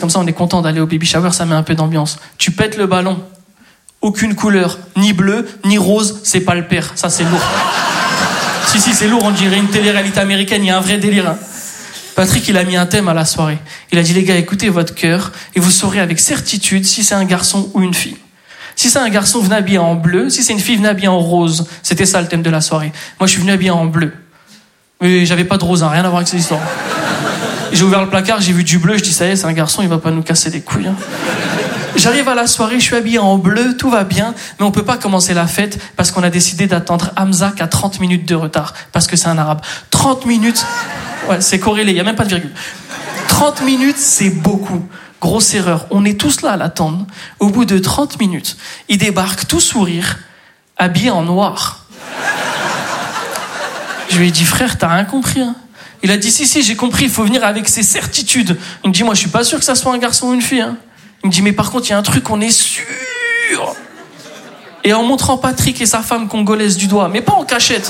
comme ça, on est content d'aller au baby shower, ça met un peu d'ambiance. Tu pètes le ballon, aucune couleur, ni bleu, ni rose, c'est pas le père. Ça, c'est lourd. Si, c'est lourd, on dirait une télé-réalité américaine, il y a un vrai délire. Hein. Patrick, il a mis un thème à la soirée. Il a dit, les gars, écoutez votre cœur et vous saurez avec certitude si c'est un garçon ou une fille. Si c'est un garçon, venez habillé en bleu. Si c'est une fille, venez habillé en rose. C'était ça le thème de la soirée. Moi, je suis venu habillé en bleu. Mais j'avais pas de rose, hein, rien à voir avec cette histoire. J'ai ouvert le placard, j'ai vu du bleu, je dis, ça y est, c'est un garçon, il va pas nous casser les couilles. Hein. J'arrive à la soirée, je suis habillé en bleu, tout va bien, mais on peut pas commencer la fête parce qu'on a décidé d'attendre Hamza qui a 30 minutes de retard, parce que c'est un arabe. 30 minutes, ouais, c'est corrélé, il y a même pas de virgule. 30 minutes, c'est beaucoup. Grosse erreur. On est tous là à l'attendre. Au bout de 30 minutes, il débarque tout sourire, habillé en noir. Je lui ai dit, frère, t'as rien compris, hein? Il a dit, si, j'ai compris, il faut venir avec ses certitudes. Il me dit, moi, je suis pas sûr que ça soit un garçon ou une fille, hein. Il me dit, mais par contre, il y a un truc, on est sûr. Et en montrant Patrick et sa femme congolaise du doigt, mais pas en cachette.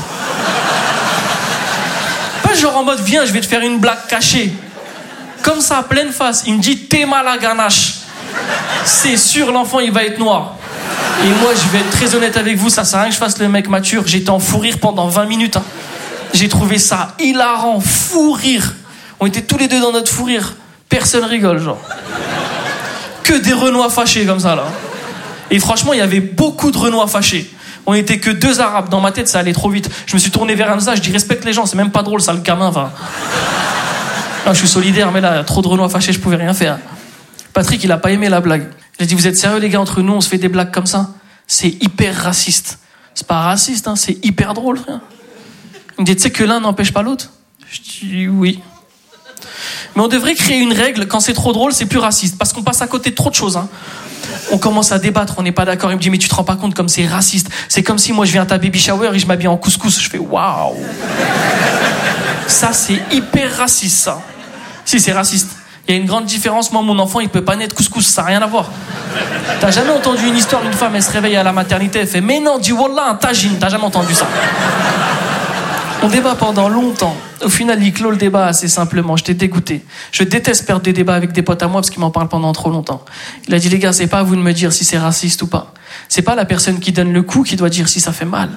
Pas genre en mode, viens, je vais te faire une blague cachée. Comme ça, à pleine face. Il me dit, t'es mal à ganache. C'est sûr, l'enfant, il va être noir. Et moi, je vais être très honnête avec vous, ça sert à rien que je fasse le mec mature. J'étais en fou rire pendant 20 minutes. Hein. J'ai trouvé ça hilarant, fou rire. On était tous les deux dans notre fou rire. Personne rigole, genre. Que des Renois fâchés comme ça, là. Et franchement, il y avait beaucoup de Renois fâchés. On était que 2 Arabes. Dans ma tête, ça allait trop vite. Je me suis tourné vers Hamza, je dis, respecte les gens, c'est même pas drôle, ça, le gamin va... Non, je suis solidaire, mais là, trop de Renois fâchés, je pouvais rien faire. Patrick, il a pas aimé la blague. Il a dit, vous êtes sérieux, les gars, entre nous, on se fait des blagues comme ça? C'est hyper raciste. C'est pas raciste, hein, c'est hyper drôle, frère. Il me dit, tu sais que l'un n'empêche pas l'autre? Je dis, oui. Mais on devrait créer une règle, quand c'est trop drôle, c'est plus raciste. Parce qu'on passe à côté de trop de choses, hein. On commence à débattre, on n'est pas d'accord. Il me dit, mais tu te rends pas compte comme c'est raciste. C'est comme si moi, je viens à ta baby shower et je m'habille en couscous. Je fais, waouh. Ça, c'est hyper raciste, ça. Si, c'est raciste. Il y a une grande différence. Moi, mon enfant, il peut pas naître couscous. Ça n'a rien à voir. T'as jamais entendu une histoire, une femme, elle se réveille à la maternité, elle fait, mais non, dis wallah, un tagine. T'as jamais entendu ça. On débat pendant longtemps. Au final, il clôt le débat assez simplement. J'étais dégoûté. Je déteste perdre des débats avec des potes à moi parce qu'ils m'en parlent pendant trop longtemps. Il a dit, les gars, c'est pas à vous de me dire si c'est raciste ou pas. C'est pas la personne qui donne le coup qui doit dire si ça fait mal.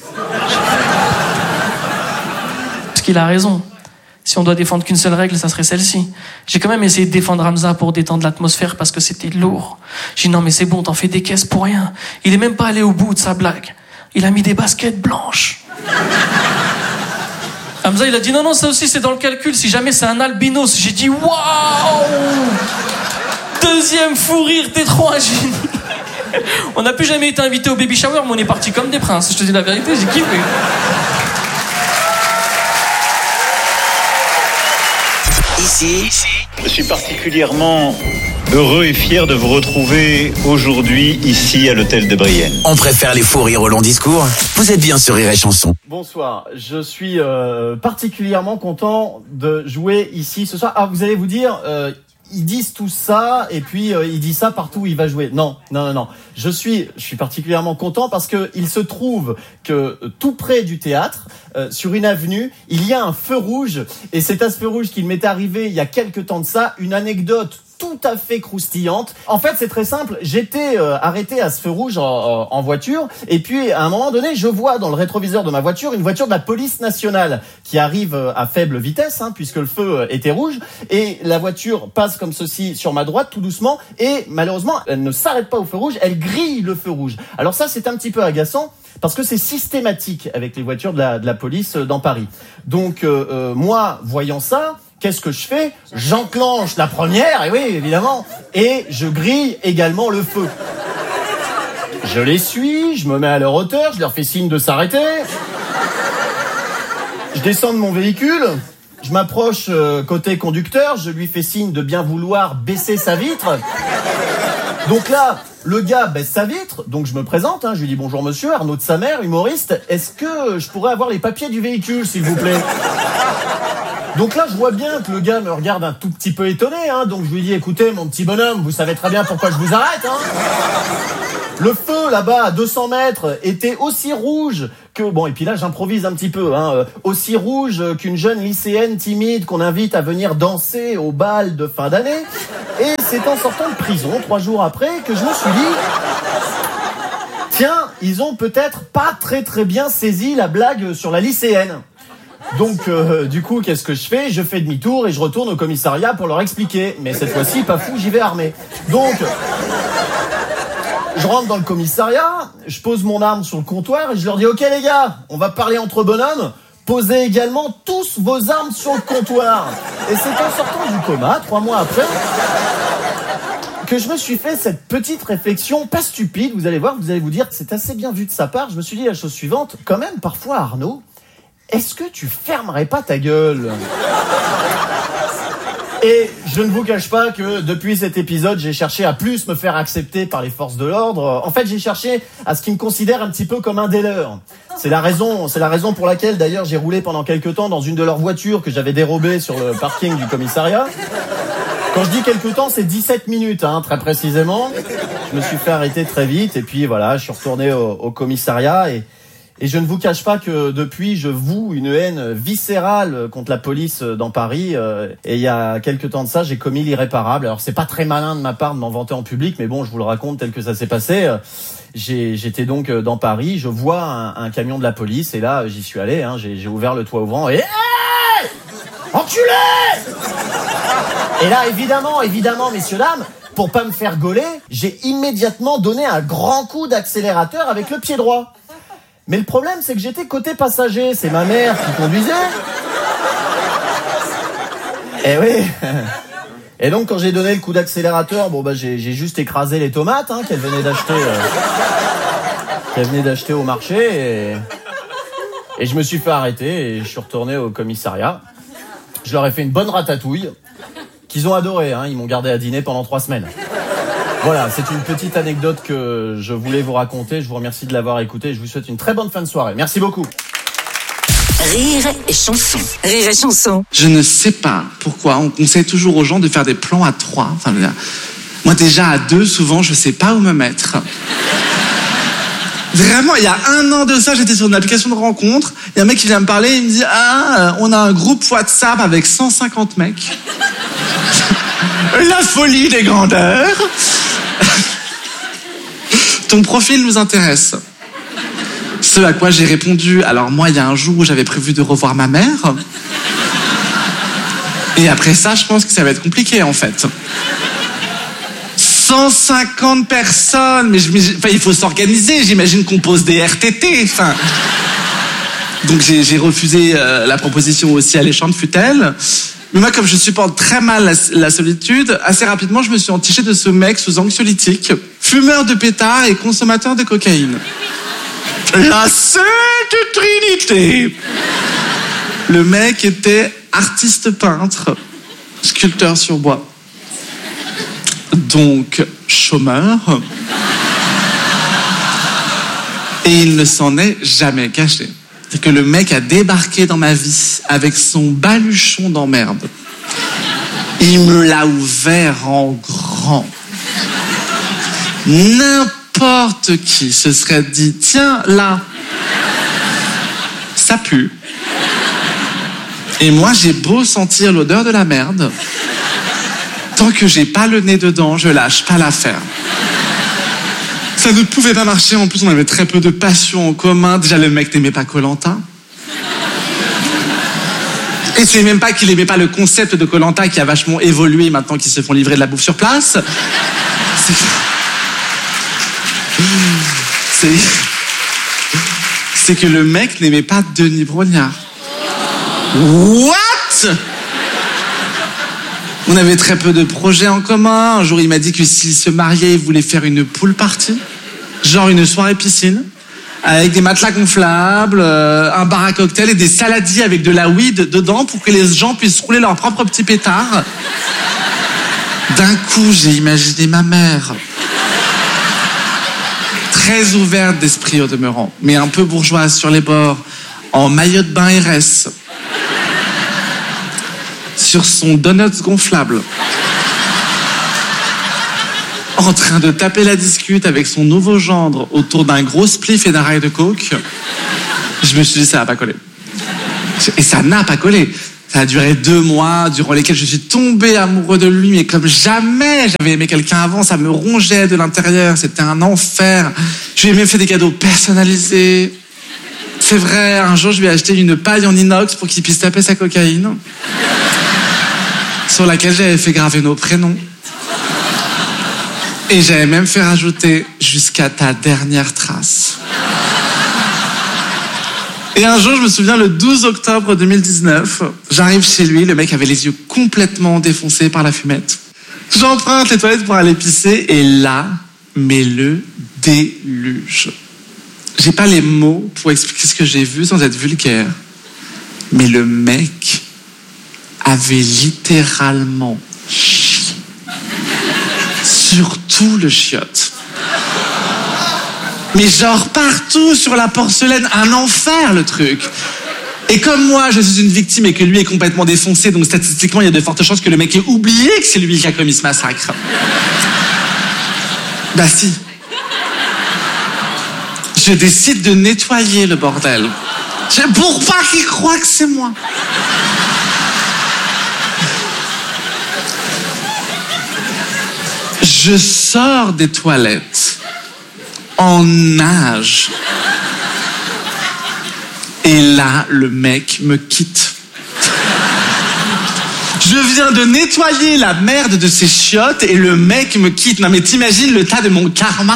Parce qu'il a raison. Si on doit défendre qu'une seule règle, ça serait celle-ci. J'ai quand même essayé de défendre Hamza pour détendre l'atmosphère parce que c'était lourd. J'ai dit, non, mais c'est bon, t'en fais des caisses pour rien. Il est même pas allé au bout de sa blague. Il a mis des baskets blanches. Hamza, il a dit, non, ça aussi, c'est dans le calcul. Si jamais c'est un albinos. J'ai dit, waouh! Deuxième fou rire, t'es trop un génie. On n'a plus jamais été invité au baby shower, mais on est parti comme des princes. Je te dis la vérité, j'ai kiffé. Ici, je suis particulièrement heureux et fier de vous retrouver aujourd'hui ici à l'hôtel de Brienne. On préfère les fous rires au long discours. Vous êtes bien sur Rire et Chanson. Bonsoir, je suis particulièrement content de jouer ici ce soir. Ah, vous allez vous dire, ils disent tout ça et puis il dit ça partout où il va jouer. Non. Je suis particulièrement content parce que il se trouve que tout près du théâtre, sur une avenue, il y a un feu rouge et c'est à ce feu rouge qu'il m'est arrivé il y a quelque temps de ça une anecdote tout à fait croustillante. En fait, c'est très simple. J'étais arrêté à ce feu rouge en voiture et puis à un moment donné, je vois dans le rétroviseur de ma voiture une voiture de la police nationale qui arrive à faible vitesse, puisque le feu était rouge, et la voiture passe comme ceci sur ma droite tout doucement et malheureusement, elle ne s'arrête pas au feu rouge, elle grille le feu rouge. Alors ça, c'est un petit peu agaçant parce que c'est systématique avec les voitures de la police dans Paris. Donc moi, voyant ça, qu'est-ce que je fais? J'enclenche la première, et oui, évidemment, et je grille également le feu. Je les suis, je me mets à leur hauteur, je leur fais signe de s'arrêter. Je descends de mon véhicule, je m'approche côté conducteur, je lui fais signe de bien vouloir baisser sa vitre. Donc là, le gars baisse sa vitre, donc je me présente, je lui dis bonjour monsieur, Arnaud de sa mère, humoriste, est-ce que je pourrais avoir les papiers du véhicule, s'il vous plaît? Donc là, je vois bien que le gars me regarde un tout petit peu étonné, donc je lui dis, écoutez, mon petit bonhomme, vous savez très bien pourquoi je vous arrête, Le feu là-bas à 200 mètres était aussi rouge que... Bon, et puis là j'improvise un petit peu, aussi rouge qu'une jeune lycéenne timide qu'on invite à venir danser au bal de fin d'année. Et c'est en sortant de prison, 3 jours après, que je me suis dit... Tiens, ils ont peut-être pas très bien saisi la blague sur la lycéenne. Donc, du coup, qu'est-ce que je fais ? Je fais demi-tour et je retourne au commissariat pour leur expliquer. Mais cette fois-ci, pas fou, j'y vais armé. Donc, je rentre dans le commissariat, je pose mon arme sur le comptoir et je leur dis « Ok les gars, on va parler entre bonhommes, posez également tous vos armes sur le comptoir. » Et c'est en sortant du coma, 3 mois après, que je me suis fait cette petite réflexion, pas stupide, vous allez voir, vous allez vous dire que c'est assez bien vu de sa part. Je me suis dit la chose suivante, quand même, parfois Arnaud, est-ce que tu fermerais pas ta gueule ? Et je ne vous cache pas que depuis cet épisode, j'ai cherché à plus me faire accepter par les forces de l'ordre. En fait, j'ai cherché à ce qu'ils me considèrent un petit peu comme un des leurs. C'est la raison pour laquelle d'ailleurs j'ai roulé pendant quelques temps dans une de leurs voitures que j'avais dérobée sur le parking du commissariat. Quand je dis quelques temps, c'est 17 minutes, très précisément. Je me suis fait arrêter très vite et puis voilà, je suis retourné au commissariat et je ne vous cache pas que depuis, je voue une haine viscérale contre la police dans Paris. Et il y a quelques temps de ça, j'ai commis l'irréparable. Alors c'est pas très malin de ma part de m'en vanter en public, mais bon, je vous le raconte tel que ça s'est passé. J'étais donc dans Paris, je vois un camion de la police et là, j'y suis allé. J'ai ouvert le toit ouvrant et hey, enculé! Et là, évidemment, messieurs, dames, pour pas me faire gauler, j'ai immédiatement donné un grand coup d'accélérateur avec le pied droit. Mais le problème, c'est que j'étais côté passager. C'est ma mère qui conduisait. Eh oui. Et donc, quand j'ai donné le coup d'accélérateur, j'ai juste écrasé les tomates qu'elle venait d'acheter au marché. Et je me suis fait arrêter et je suis retourné au commissariat. Je leur ai fait une bonne ratatouille qu'ils ont adoré. Ils m'ont gardé à dîner pendant 3 semaines. Voilà, c'est une petite anecdote que je voulais vous raconter. Je vous remercie de l'avoir écouté. Je vous souhaite une très bonne fin de soirée. Merci beaucoup. Rire et chanson. Rire et chanson. Je ne sais pas pourquoi on conseille toujours aux gens de faire des plans à 3. Enfin, moi déjà à 2, souvent, je sais pas où me mettre. Vraiment, il y a 1 an de ça, j'étais sur une application de rencontre. Il y a un mec qui vient me parler, il me dit « Ah, on a un groupe WhatsApp avec 150 mecs. » La folie des grandeurs. Ton profil nous intéresse. Ce à quoi j'ai répondu, alors moi, il y a un jour où j'avais prévu de revoir ma mère. Et après ça, je pense que ça va être compliqué, en fait. 150 personnes, mais il faut s'organiser, j'imagine qu'on pose des RTT, Donc j'ai refusé la proposition, aussi alléchante fut-elle. Mais moi, comme je supporte très mal la solitude, assez rapidement, je me suis entiché de ce mec sous anxiolytique, fumeur de pétards et consommateur de cocaïne. La Sainte Trinité. Le mec était artiste peintre, sculpteur sur bois. Donc, chômeur. Et il ne s'en est jamais caché. C'est que le mec a débarqué dans ma vie avec son baluchon d'emmerde. Il me l'a ouvert en grand. N'importe qui se serait dit, tiens, là, ça pue. Et moi, j'ai beau sentir l'odeur de la merde, tant que j'ai pas le nez dedans, je lâche pas l'affaire. Ça ne pouvait pas marcher, en plus on avait très peu de passion en commun. Déjà le mec n'aimait pas Koh-Lanta. Et c'est même pas qu'il aimait pas le concept de Koh-Lanta qui a vachement évolué maintenant qu'ils se font livrer de la bouffe sur place. C'est que le mec n'aimait pas Denis Brognard. What? On avait très peu de projets en commun. Un jour, il m'a dit que s'il se mariait, il voulait faire une pool party. Genre une soirée piscine. Avec des matelas gonflables, un bar à cocktail et des saladiers avec de la weed dedans pour que les gens puissent rouler leur propre petit pétard. D'un coup, j'ai imaginé ma mère. Très ouverte d'esprit au demeurant, mais un peu bourgeoise sur les bords, en maillot de bain RS. Sur son donuts gonflable. en train de taper la discute avec son nouveau gendre autour d'un gros spliff et d'un rail de coke, je me suis dit, ça va pas coller. Et ça n'a pas collé. Ça a duré 2 mois, durant lesquels je suis tombé amoureux de lui, mais comme jamais j'avais aimé quelqu'un avant, ça me rongeait de l'intérieur, c'était un enfer. Je lui ai même fait des cadeaux personnalisés. C'est vrai, un jour je lui ai acheté une paille en inox pour qu'il puisse taper sa cocaïne, sur laquelle j'avais fait graver nos prénoms. Et j'avais même fait rajouter « jusqu'à ta dernière trace ». Et un jour, je me souviens, le 12 octobre 2019, j'arrive chez lui, le mec avait les yeux complètement défoncés par la fumette. J'emprunte les toilettes pour aller pisser, et là, mais le déluge. J'ai pas les mots pour expliquer ce que j'ai vu sans être vulgaire, mais le mec avait littéralement chié sur tout le chiotte. Mais genre partout sur la porcelaine, un enfer le truc. Et comme moi, je suis une victime et que lui est complètement défoncé, donc statistiquement, il y a de fortes chances que le mec ait oublié que c'est lui qui a commis ce massacre. Bah si. Je décide de nettoyer le bordel. Pour pas qu'il croie que c'est moi. Je sors des toilettes en nage. Et là, le mec me quitte. Je viens de nettoyer la merde de ses chiottes et le mec me quitte. Non mais t'imagines le tas de mon karma?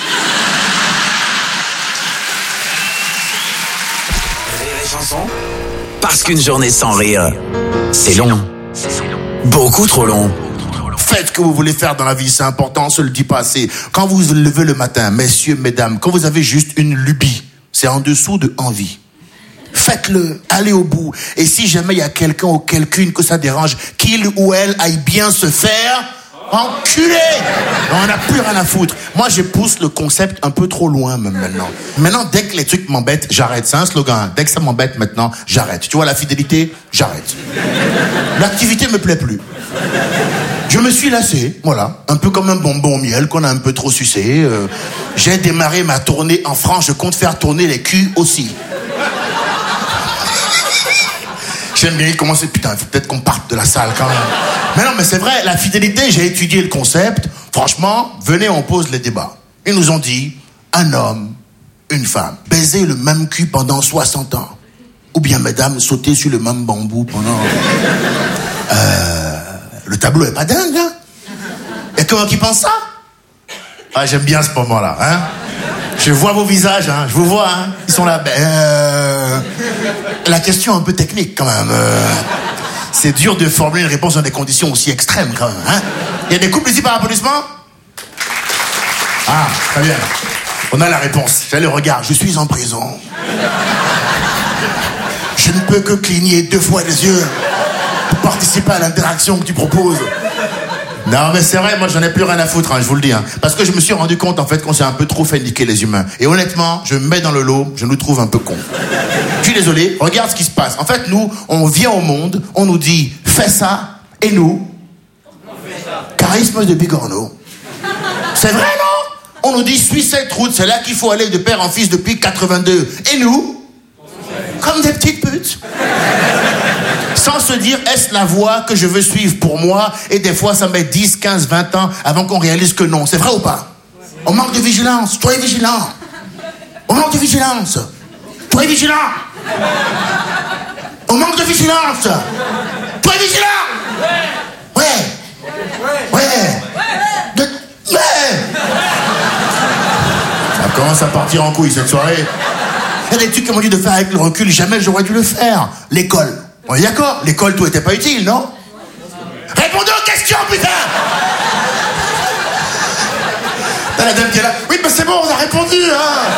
Rire et chanson. Parce qu'une journée sans rire, c'est long. Beaucoup trop long. Faites ce que vous voulez faire dans la vie, c'est important, on se le dit pas assez. Quand vous vous levez le matin, messieurs, mesdames, quand vous avez juste une lubie, c'est en dessous de envie. Faites-le, allez au bout. Et si jamais il y a quelqu'un ou quelqu'une que ça dérange, qu'il ou elle aille bien se faire enculer. On n'a plus rien à foutre. Moi, je pousse le concept un peu trop loin même maintenant. Maintenant, dès que les trucs m'embêtent, j'arrête. C'est un slogan. Dès que ça m'embête maintenant, j'arrête. Tu vois, la fidélité, j'arrête. L'activité me plaît plus. Je me suis lassé, voilà, un peu comme un bonbon au miel qu'on a un peu trop sucé. J'ai démarré ma tournée en France, je compte faire tourner les culs aussi. J'aime bien commencer, putain, il faut peut-être qu'on parte de la salle quand même. Mais non, mais c'est vrai, la fidélité, j'ai étudié le concept. Franchement, venez, on pose les débats. Ils nous ont dit, un homme, une femme, baiser le même cul pendant 60 ans. Ou bien, mesdames, sauter sur le même bambou pendant... Le tableau est pas dingue, hein? Et comment qui pense ça? Ah, j'aime bien ce moment-là, hein? Je vois vos visages, hein? Je vous vois, hein? Ils sont là. La question est un peu technique, quand même. C'est dur de formuler une réponse dans des conditions aussi extrêmes, quand même, hein? Il y a des couples ici par applaudissement? Ah, très bien. On a la réponse. J'ai le regard. Je suis en prison. Je ne peux que cligner 2 fois les yeux pour participer à l'interaction que tu proposes. Non, mais c'est vrai, moi j'en ai plus rien à foutre, hein, je vous le dis. Hein, parce que je me suis rendu compte en fait qu'on s'est un peu trop fait niquer les humains. Et honnêtement, je me mets dans le lot, je nous trouve un peu cons. Je suis désolé, regarde ce qui se passe. En fait, nous, on vient au monde, on nous dit fais ça, et nous, charisme de Bigorneau. C'est vrai, non? On nous dit suis cette route, c'est là qu'il faut aller de père en fils depuis 82. Et nous, comme des petites putes. Sans se dire, est-ce la voie que je veux suivre pour moi? Et des fois, ça met 10, 15, 20 ans avant qu'on réalise que non. C'est vrai ou pas? On manque de vigilance. Toi, es vigilant. On manque de vigilance. Toi, es vigilant. On manque de vigilance. Toi, es vigilant. Ouais. Ouais. Ouais. Ça commence à partir en couille, cette soirée. Il y a des trucs qu'on m'a dit de faire avec le recul. Jamais j'aurais dû le faire. L'école. On est d'accord, l'école, tout était pas utile, non? Répondez aux questions, putain! T'as la dame qui est là. Oui, mais c'est bon, on a répondu, hein!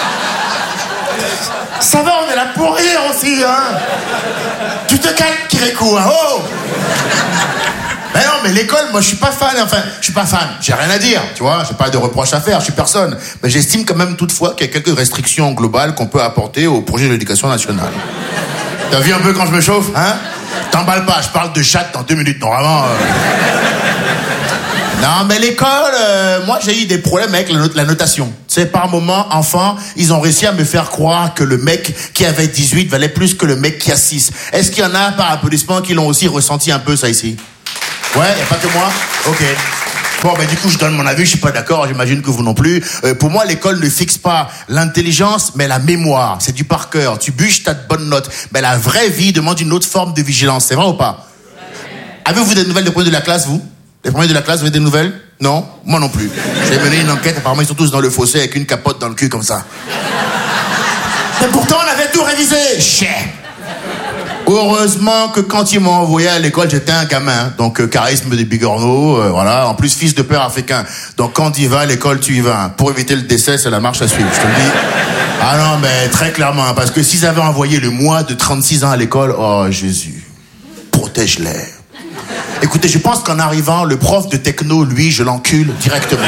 Ça va, on est là pour rire aussi, hein! Tu te calmes, Kirikou, hein? Oh! Mais non, mais l'école, moi, je suis pas fan. Enfin, je suis pas fan. J'ai rien à dire, tu vois. J'ai pas de reproche à faire, je suis personne. Mais j'estime quand même toutefois qu'il y a quelques restrictions globales qu'on peut apporter au projet de l'éducation nationale. T'as vu un peu quand je me chauffe, hein? T'emballes pas, je parle de chatte dans 2 minutes, non, vraiment. Non, mais l'école, moi j'ai eu des problèmes avec la notation. Tu sais, par moment, enfant, ils ont réussi à me faire croire que le mec qui avait 18 valait plus que le mec qui a 6. Est-ce qu'il y en a par applaudissement qui l'ont aussi ressenti un peu ça ici? Ouais, y a pas que moi? Ok. Bon, du coup, je donne mon avis, je suis pas d'accord, j'imagine que vous non plus. Pour moi, l'école ne fixe pas l'intelligence, mais la mémoire. C'est du par cœur. Tu bûches, t'as de bonnes notes. Mais la vraie vie demande une autre forme de vigilance. C'est vrai ou pas? Avez-vous des nouvelles des premiers de la classe, vous? Les premiers de la classe, vous avez des nouvelles? Non? Moi non plus. J'ai mené une enquête, apparemment ils sont tous dans le fossé avec une capote dans le cul comme ça. Mais pourtant on avait tout révisé. Chais. Heureusement que quand ils m'ont envoyé à l'école, j'étais un gamin. Donc charisme des bigorneaux, voilà. En plus fils de père africain. Donc quand tu y vas à l'école, tu y vas. Pour éviter le décès, c'est la marche à suivre, je te le dis. Ah non, mais très clairement, parce que s'ils avaient envoyé le moi de 36 ans à l'école, oh Jésus, protège-les. Écoutez, je pense qu'en arrivant, le prof de techno, lui, je l'encule directement.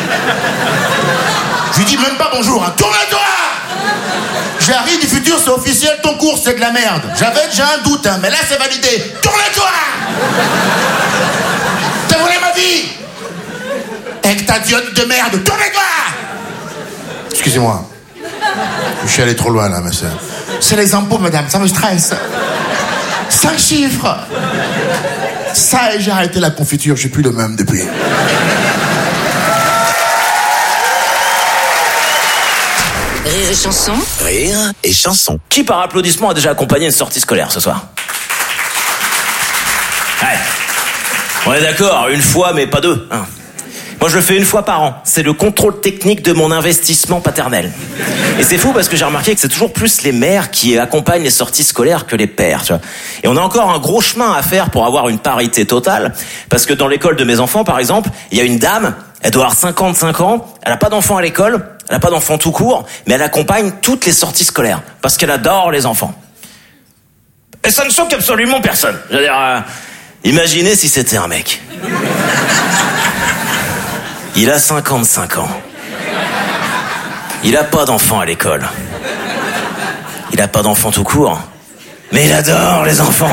Je lui dis même pas bonjour, hein. Tourne-toi! J'arrive du futur, c'est officiel, ton cours, c'est de la merde. J'avais déjà un doute, hein, mais là, c'est validé. Tourne-toi! T'as volé ma vie! Avec ta diote de merde, tourne-toi! Excusez-moi. Je suis allé trop loin, là, monsieur. C'est les impôts, madame, ça me stresse. 5 chiffres! Ça, et j'ai arrêté la confiture, je suis plus le même depuis. Rire et chanson. Rire et chanson. Qui par applaudissement a déjà accompagné une sortie scolaire ce soir? Ouais. On est d'accord, une fois mais pas deux. Hein. Moi je le fais une fois par an. C'est le contrôle technique de mon investissement paternel. Et c'est fou parce que j'ai remarqué que c'est toujours plus les mères qui accompagnent les sorties scolaires que les pères. Tu vois. Et on a encore un gros chemin à faire pour avoir une parité totale. Parce que dans l'école de mes enfants par exemple, il y a une dame, elle doit avoir 55 ans, elle n'a pas d'enfants à l'école, elle n'a pas d'enfants tout court, mais elle accompagne toutes les sorties scolaires. Parce qu'elle adore les enfants. Et ça ne choque absolument personne. Je veux dire, imaginez si c'était un mec. Il a 55 ans. Il a pas d'enfants à l'école. Il a pas d'enfants tout court. Mais il adore les enfants.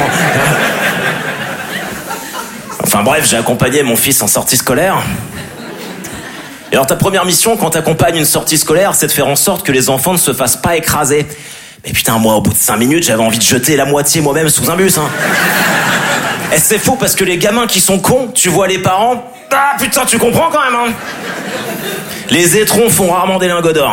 Enfin bref, j'ai accompagné mon fils en sortie scolaire. Et alors ta première mission quand t'accompagnes une sortie scolaire, c'est de faire en sorte que les enfants ne se fassent pas écraser. Mais putain, moi au bout de 5 minutes, j'avais envie de jeter la moitié moi-même sous un bus. Hein. Et c'est fou parce que les gamins qui sont cons, tu vois les parents... Ah putain, tu comprends quand même, hein. Les étrons font rarement des lingots d'or.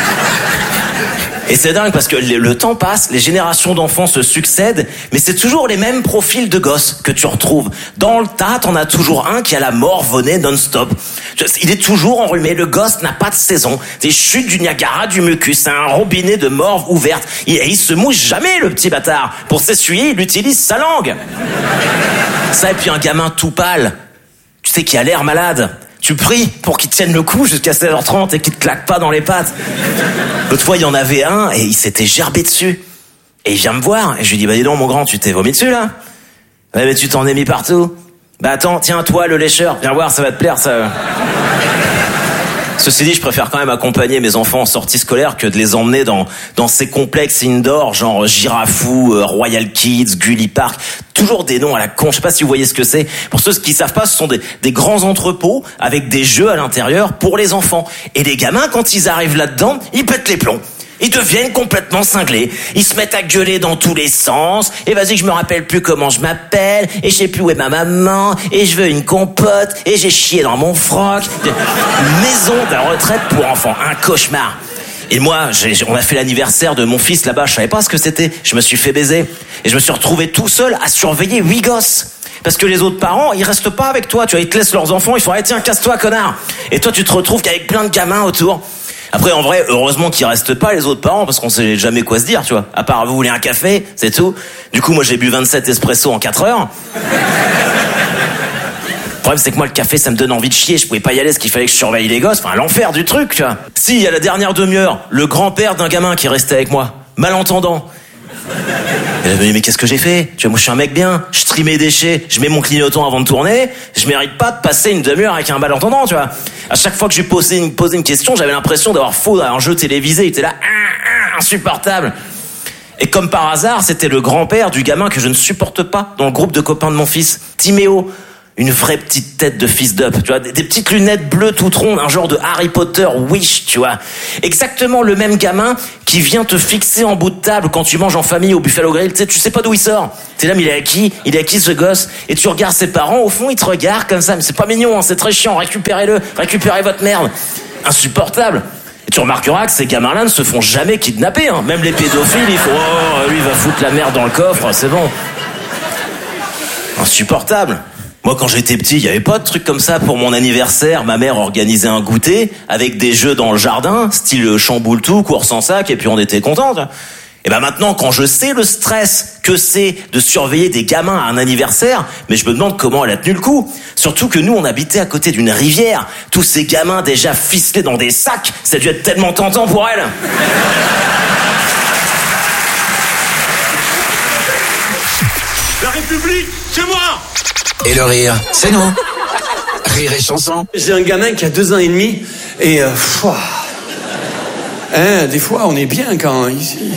Et c'est dingue parce que le temps passe, les générations d'enfants se succèdent, mais c'est toujours les mêmes profils de gosses que tu retrouves. Dans le tas, t'en as toujours un qui a la morvonnée non-stop. Il est toujours enrhumé, le gosse n'a pas de saison. Des chutes du Niagara, du mucus, c'est un robinet de morve ouverte. Et il se mouche jamais, le petit bâtard. Pour s'essuyer, il utilise sa langue. Ça, et puis un gamin tout pâle, tu sais, qui a l'air malade. Tu pries pour qu'il tienne le coup jusqu'à 16h30 et qu'il te claque pas dans les pattes. L'autre fois, il y en avait un et il s'était gerbé dessus. Et il vient me voir et je lui dis, bah dis donc mon grand, tu t'es vomi dessus là? Ouais, mais tu t'en es mis partout. Bah attends, tiens toi le lécheur, viens voir, ça va te plaire ça. Ceci dit, je préfère quand même accompagner mes enfants en sortie scolaire que de les emmener dans ces complexes indoor, genre Girafou, Royal Kids, Gully Park. Toujours des noms à la con, je sais pas si vous voyez ce que c'est. Pour ceux qui savent pas, ce sont des grands entrepôts avec des jeux à l'intérieur pour les enfants. Et les gamins, quand ils arrivent là-dedans, ils pètent les plombs. Ils deviennent complètement cinglés. Ils se mettent à gueuler dans tous les sens. Et vas-y, je me rappelle plus comment je m'appelle. Et je sais plus où est ma maman. Et je veux une compote. Et j'ai chié dans mon froc. Une maison de retraite pour enfants. Un cauchemar. Et moi, on a fait l'anniversaire de mon fils là-bas. Je savais pas ce que c'était. Je me suis fait baiser. Et je me suis retrouvé tout seul à surveiller 8 gosses. Parce que les autres parents, ils restent pas avec toi. Tu vois, ils te laissent leurs enfants. Ils font, allez, tiens, casse-toi, connard. Et toi, tu te retrouves qu'avec plein de gamins autour. Après, en vrai, heureusement qu'ils restent pas, les autres parents, parce qu'on sait jamais quoi se dire, tu vois. À part, vous voulez un café, c'est tout. Du coup, moi, j'ai bu 27 espresso en 4 heures. Le problème, c'est que moi, le café, ça me donne envie de chier. Je pouvais pas y aller, parce qu'il fallait que je surveille les gosses. Enfin, l'enfer du truc, tu vois. Si, à la dernière demi-heure, le grand-père d'un gamin qui restait avec moi, malentendant. Elle a dit, mais qu'est-ce que j'ai fait? Tu vois, moi, je suis un mec bien. Je trie mes déchets, je mets mon clignotant avant de tourner. Je mérite pas de passer une demi-heure avec un malentendant, tu vois. À chaque fois que je lui posais une question, j'avais l'impression d'avoir faux dans un jeu télévisé. Il était là, insupportable. Et comme par hasard, c'était le grand-père du gamin que je ne supporte pas dans le groupe de copains de mon fils, Timéo. Une vraie petite tête de fils d'up, tu vois, des petites lunettes bleues toutes rondes, un genre de Harry Potter Wish, tu vois. Exactement le même gamin qui vient te fixer en bout de table quand tu manges en famille au Buffalo Grill, tu sais pas d'où il sort. T'es là, mais il est à qui ce gosse? Et tu regardes ses parents, au fond, ils te regardent comme ça, mais c'est pas mignon, hein, c'est très chiant, récupérez votre merde. Insupportable. Et tu remarqueras que ces gamins-là ne se font jamais kidnapper, hein. Même les pédophiles, il faut, lui, il va foutre la merde dans le coffre, c'est bon. Insupportable. Moi, quand j'étais petit, il y avait pas de truc comme ça pour mon anniversaire. Ma mère organisait un goûter avec des jeux dans le jardin, style chamboule tout, cours sans sac, et puis on était contents. Et ben maintenant, quand je sais le stress que c'est de surveiller des gamins à un anniversaire, mais je me demande comment elle a tenu le coup. Surtout que nous, on habitait à côté d'une rivière. Tous ces gamins déjà ficelés dans des sacs, ça a dû être tellement tentant pour elle. La République, c'est moi! Et le rire, c'est nous. Rire et chanson. J'ai un gamin qui a 2 ans et demi et des fois on est bien quand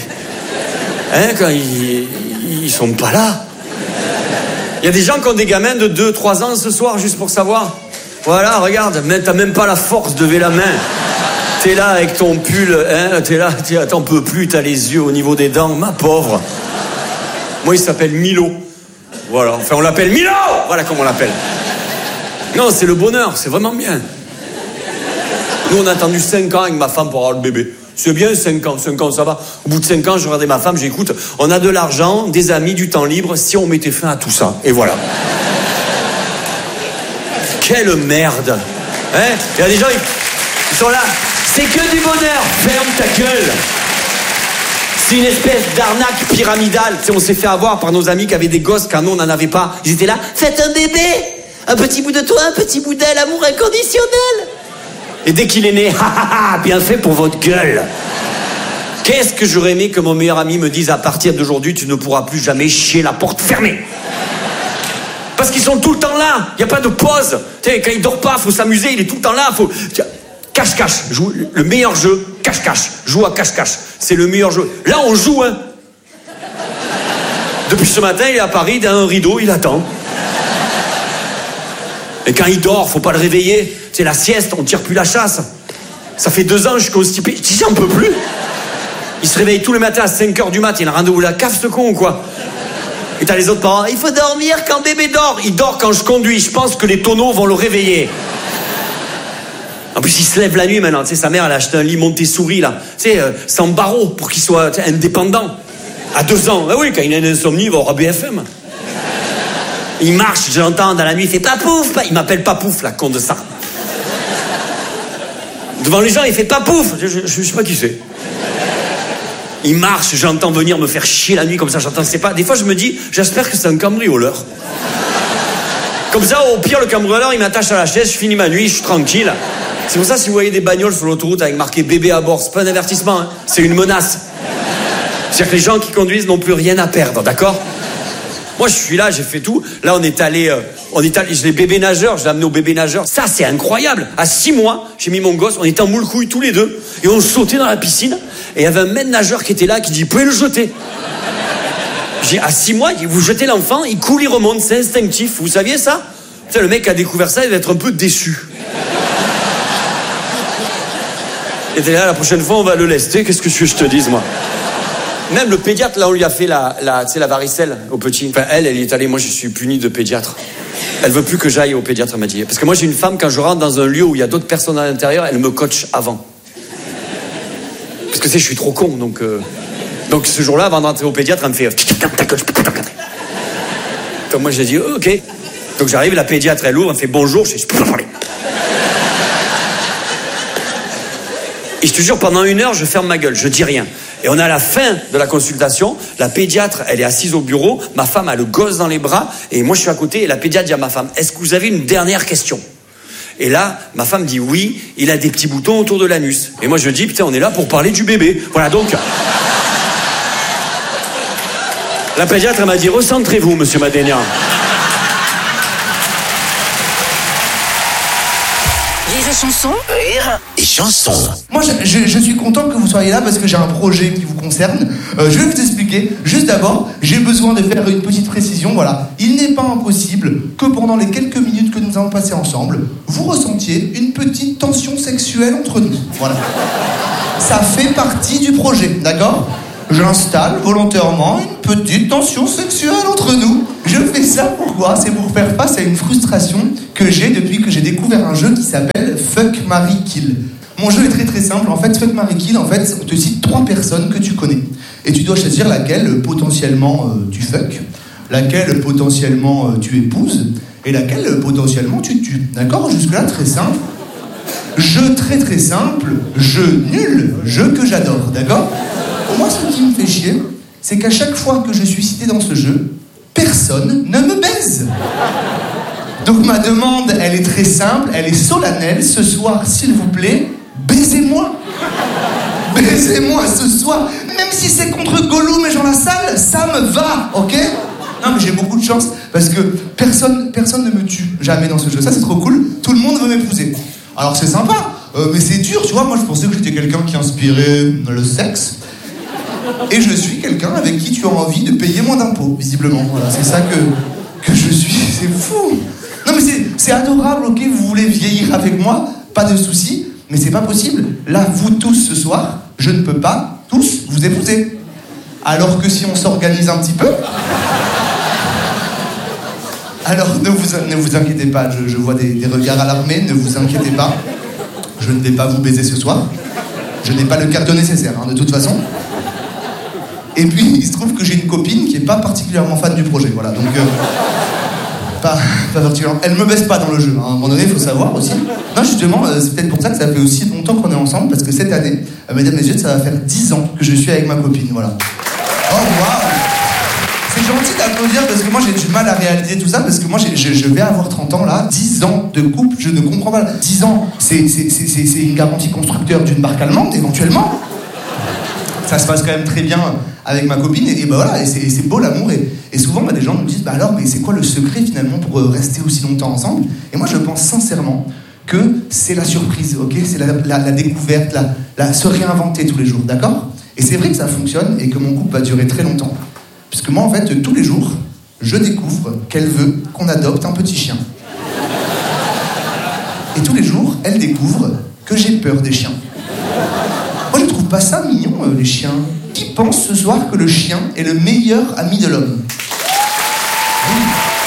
ils sont pas là. Il y a des gens qui ont des gamins de 2-3 ans ce soir juste pour savoir. Voilà, regarde, t'as même pas la force de lever la main. T'es là avec ton pull, t'en peux plus, t'as les yeux au niveau des dents, ma pauvre. Moi il s'appelle Milo. Voilà, enfin on l'appelle Milo. Voilà comment on l'appelle. Non, c'est le bonheur, c'est vraiment bien. Nous on a attendu 5 ans avec ma femme pour avoir le bébé. C'est bien 5 ans ça va. Au bout de 5 ans, je regardais ma femme, j'écoute, on a de l'argent, des amis, du temps libre, si on mettait fin à tout ça. Et voilà. Quelle merde. Hein? Il y a des gens, ils sont là, c'est que du bonheur, ferme ta gueule. C'est une espèce d'arnaque pyramidale. Tu sais, on s'est fait avoir par nos amis qui avaient des gosses quand nous on n'en avait pas. Ils étaient là, faites un bébé, un petit bout de toi, un petit bout d'elle, amour inconditionnel. Et dès qu'il est né, bien fait pour votre gueule. Qu'est-ce que j'aurais aimé que mon meilleur ami me dise à partir d'aujourd'hui, tu ne pourras plus jamais chier la porte fermée. Parce qu'ils sont tout le temps là, il n'y a pas de pause. Tu sais, quand il dort pas, faut s'amuser, il est tout le temps là, faut... Cache-cache, joue le meilleur jeu, cache-cache, joue à cache-cache, c'est le meilleur jeu. Là on joue, hein. Depuis ce matin, il est à Paris, dans un rideau, il attend. Et quand il dort, faut pas le réveiller. C'est la sieste, on tire plus la chasse. Ça fait 2 ans, je suis constipé, j'en peux plus. Il se réveille tous les matins à 5h du mat, il a rendez-vous à la cave, ce con ou quoi? Et t'as les autres parents, il faut dormir quand bébé dort. Il dort quand je conduis, je pense que les tonneaux vont le réveiller. En plus, il se lève la nuit maintenant. Tu sais, sa mère, elle a acheté un lit Montessori, là. Tu sais, sans barreaux, pour qu'il soit indépendant. À 2 ans. Ah oui, quand il a une insomnie, il va au BFM. Il marche, je l'entends dans la nuit, il fait Papouf. Il m'appelle Papouf, la con de ça. Devant les gens, il fait Papouf. Je sais pas qui c'est. Il marche, j'entends venir me faire chier la nuit comme ça, j'entends, c'est pas. Des fois, je me dis, j'espère que c'est un cambrioleur. Comme ça, au pire, le cambrioleur, il m'attache à la chaise, je finis ma nuit, je suis tranquille. C'est pour ça, si vous voyez des bagnoles sur l'autoroute avec marqué bébé à bord, c'est pas un avertissement, hein, c'est une menace. C'est-à-dire que les gens qui conduisent n'ont plus rien à perdre, d'accord? Moi, je suis là, j'ai fait tout. Là, on est allé, j'ai les bébés nageurs, je l'ai amené au bébé nageur. Ça, c'est incroyable. À 6 mois, j'ai mis mon gosse, on était en moule couille tous les deux, et on sautait dans la piscine, et il y avait un maître nageur qui était là, qui dit, vous pouvez le jeter. J'ai à 6 mois, vous jetez l'enfant, il coule, il remonte, c'est instinctif. Vous saviez ça? Putain, le mec qui a découvert ça, il va être un peu déçu. Et t'es là, la prochaine fois, on va le lester. Qu'est-ce que tu veux que je te dise, moi? Même le pédiatre, là, on lui a fait la varicelle au petit. Enfin, elle y est allée. Moi, je suis puni de pédiatre. Elle veut plus que j'aille au pédiatre, elle m'a dit. Parce que moi, j'ai une femme, quand je rentre dans un lieu où il y a d'autres personnes à l'intérieur, elle me coach avant. Parce que je suis trop con, donc ce jour-là, avant d'entrer au pédiatre, elle me fait ta gueule, je peux pas t'encadrer. Donc moi, j'ai dit ok. Donc j'arrive, la pédiatre, elle ouvre, elle me fait bonjour, je peux pas parler. Et je te jure, pendant 1 heure, je ferme ma gueule, je dis rien. Et on est à la fin de la consultation, la pédiatre, elle est assise au bureau, ma femme a le gosse dans les bras, et moi je suis à côté, et la pédiatre dit à ma femme, est-ce que vous avez une dernière question? Et là, ma femme dit oui, il a des petits boutons autour de l'anus. Et moi je dis, putain, on est là pour parler du bébé. Voilà, donc... La pédiatre, elle m'a dit, recentrez-vous, monsieur Madénian. Rire et chanson. Rire et chanson. Moi, je suis content que vous soyez là parce que j'ai un projet qui vous concerne. Je vais vous expliquer. Juste d'abord, j'ai besoin de faire une petite précision. Voilà. Il n'est pas impossible que pendant les quelques minutes que nous allons passer ensemble, vous ressentiez une petite tension sexuelle entre nous. Voilà. Ça fait partie du projet, d'accord ? J'installe volontairement une petite tension sexuelle entre nous. Je fais ça pourquoi ? C'est pour faire face à une frustration que j'ai depuis que j'ai découvert un jeu qui s'appelle Fuck, Marry, Kill. Mon jeu est très très simple. En fait, Fuck, Marry, Kill, en fait, on te cite 3 personnes que tu connais. Et tu dois choisir laquelle potentiellement tu fuck, laquelle potentiellement tu épouses, et laquelle potentiellement tu tues. D'accord ? Jusque-là, très simple. Jeu très très simple, jeu nul, jeu que j'adore. D'accord ? Moi, ce qui me fait chier, c'est qu'à chaque fois que je suis cité dans ce jeu, personne ne me baise. Donc ma demande, elle est très simple, elle est solennelle. Ce soir, s'il vous plaît, baisez-moi. Baisez-moi ce soir. Même si c'est contre Gollum et Jean Lassalle, ça me va, ok ? Non, mais j'ai beaucoup de chance, parce que personne ne me tue jamais dans ce jeu. Ça, c'est trop cool. Tout le monde veut m'épouser. Alors c'est sympa, mais c'est dur, tu vois. Moi, je pensais que j'étais quelqu'un qui inspirait le sexe. Et je suis quelqu'un avec qui tu as envie de payer moins d'impôts, visiblement. Voilà, c'est ça que je suis. C'est fou. Non, mais c'est adorable, ok, vous voulez vieillir avec moi, pas de souci, mais c'est pas possible. Là, vous tous, ce soir, je ne peux pas tous vous épouser. Alors que si on s'organise un petit peu... Alors, ne vous inquiétez pas, je vois des regards alarmés, ne vous inquiétez pas. Je ne vais pas vous baiser ce soir. Je n'ai pas le carton nécessaire, hein, de toute façon. Et puis, il se trouve que j'ai une copine qui n'est pas particulièrement fan du projet, voilà. Donc, pas particulièrement. Elle me baisse pas dans le jeu, hein. À un moment donné, il faut savoir aussi. Non, justement, c'est peut-être pour ça que ça fait aussi longtemps qu'on est ensemble, parce que cette année, mesdames et messieurs, ça va faire 10 ans que je suis avec ma copine, voilà. Oh, waouh! C'est gentil d'applaudir, parce que moi, j'ai du mal à réaliser tout ça, parce que moi, je vais avoir 30 ans, là. 10 ans de couple, je ne comprends pas. 10 ans, c'est une garantie constructeur d'une marque allemande, éventuellement. Ça se passe quand même très bien avec ma copine, et ben voilà, et c'est beau l'amour, et souvent des gens me disent, bah alors, mais c'est quoi le secret finalement pour rester aussi longtemps ensemble ? Et moi je pense sincèrement que c'est la surprise, ok ? C'est la découverte, se réinventer tous les jours, d'accord ? Et c'est vrai que ça fonctionne, et que mon couple va durer très longtemps. Puisque moi en fait, tous les jours, je découvre qu'elle veut qu'on adopte un petit chien. Et tous les jours, elle découvre que j'ai peur des chiens. Moi, je trouve pas ça mignon, les chiens. Qui pense ce soir que le chien est le meilleur ami de l'homme ? Oui.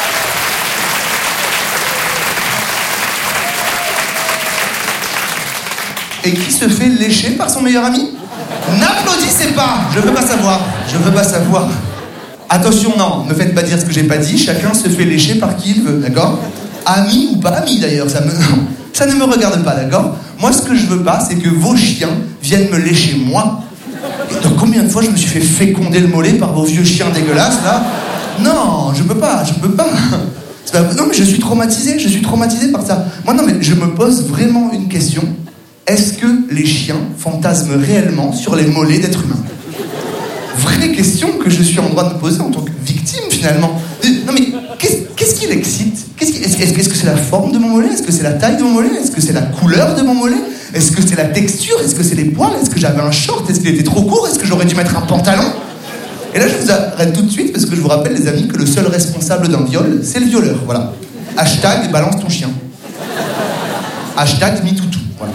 Et qui se fait lécher par son meilleur ami ? N'applaudissez pas ! Je veux pas savoir. Je veux pas savoir. Attention, non, ne me faites pas dire ce que j'ai pas dit. Chacun se fait lécher par qui il veut, d'accord ? Ami ou pas ami, d'ailleurs, ça ne me regarde pas, d'accord ? Moi, ce que je veux pas, c'est que vos chiens viennent me lécher, moi. Et donc, combien de fois je me suis fait féconder le mollet par vos vieux chiens dégueulasses, là ? Non, je peux pas. Non, mais je suis traumatisé par ça. Moi, non, mais je me pose vraiment une question. Est-ce que les chiens fantasment réellement sur les mollets d'êtres humains ? Vraie question que je suis en droit de me poser en tant que victime, finalement. Non, mais qu'est-ce qui l'excite ? Est-ce que c'est la forme de mon mollet ? Est-ce que c'est la taille de mon mollet ? Est-ce que c'est la couleur de mon mollet ? Est-ce que c'est la texture ? Est-ce que c'est les poils ? Est-ce que j'avais un short ? Est-ce qu'il était trop court ? Est-ce que j'aurais dû mettre un pantalon ? Et là, je vous arrête tout de suite parce que je vous rappelle, les amis, que le seul responsable d'un viol, c'est le violeur. Voilà. Hashtag balance ton chien. Hashtag MeTooToo. Voilà.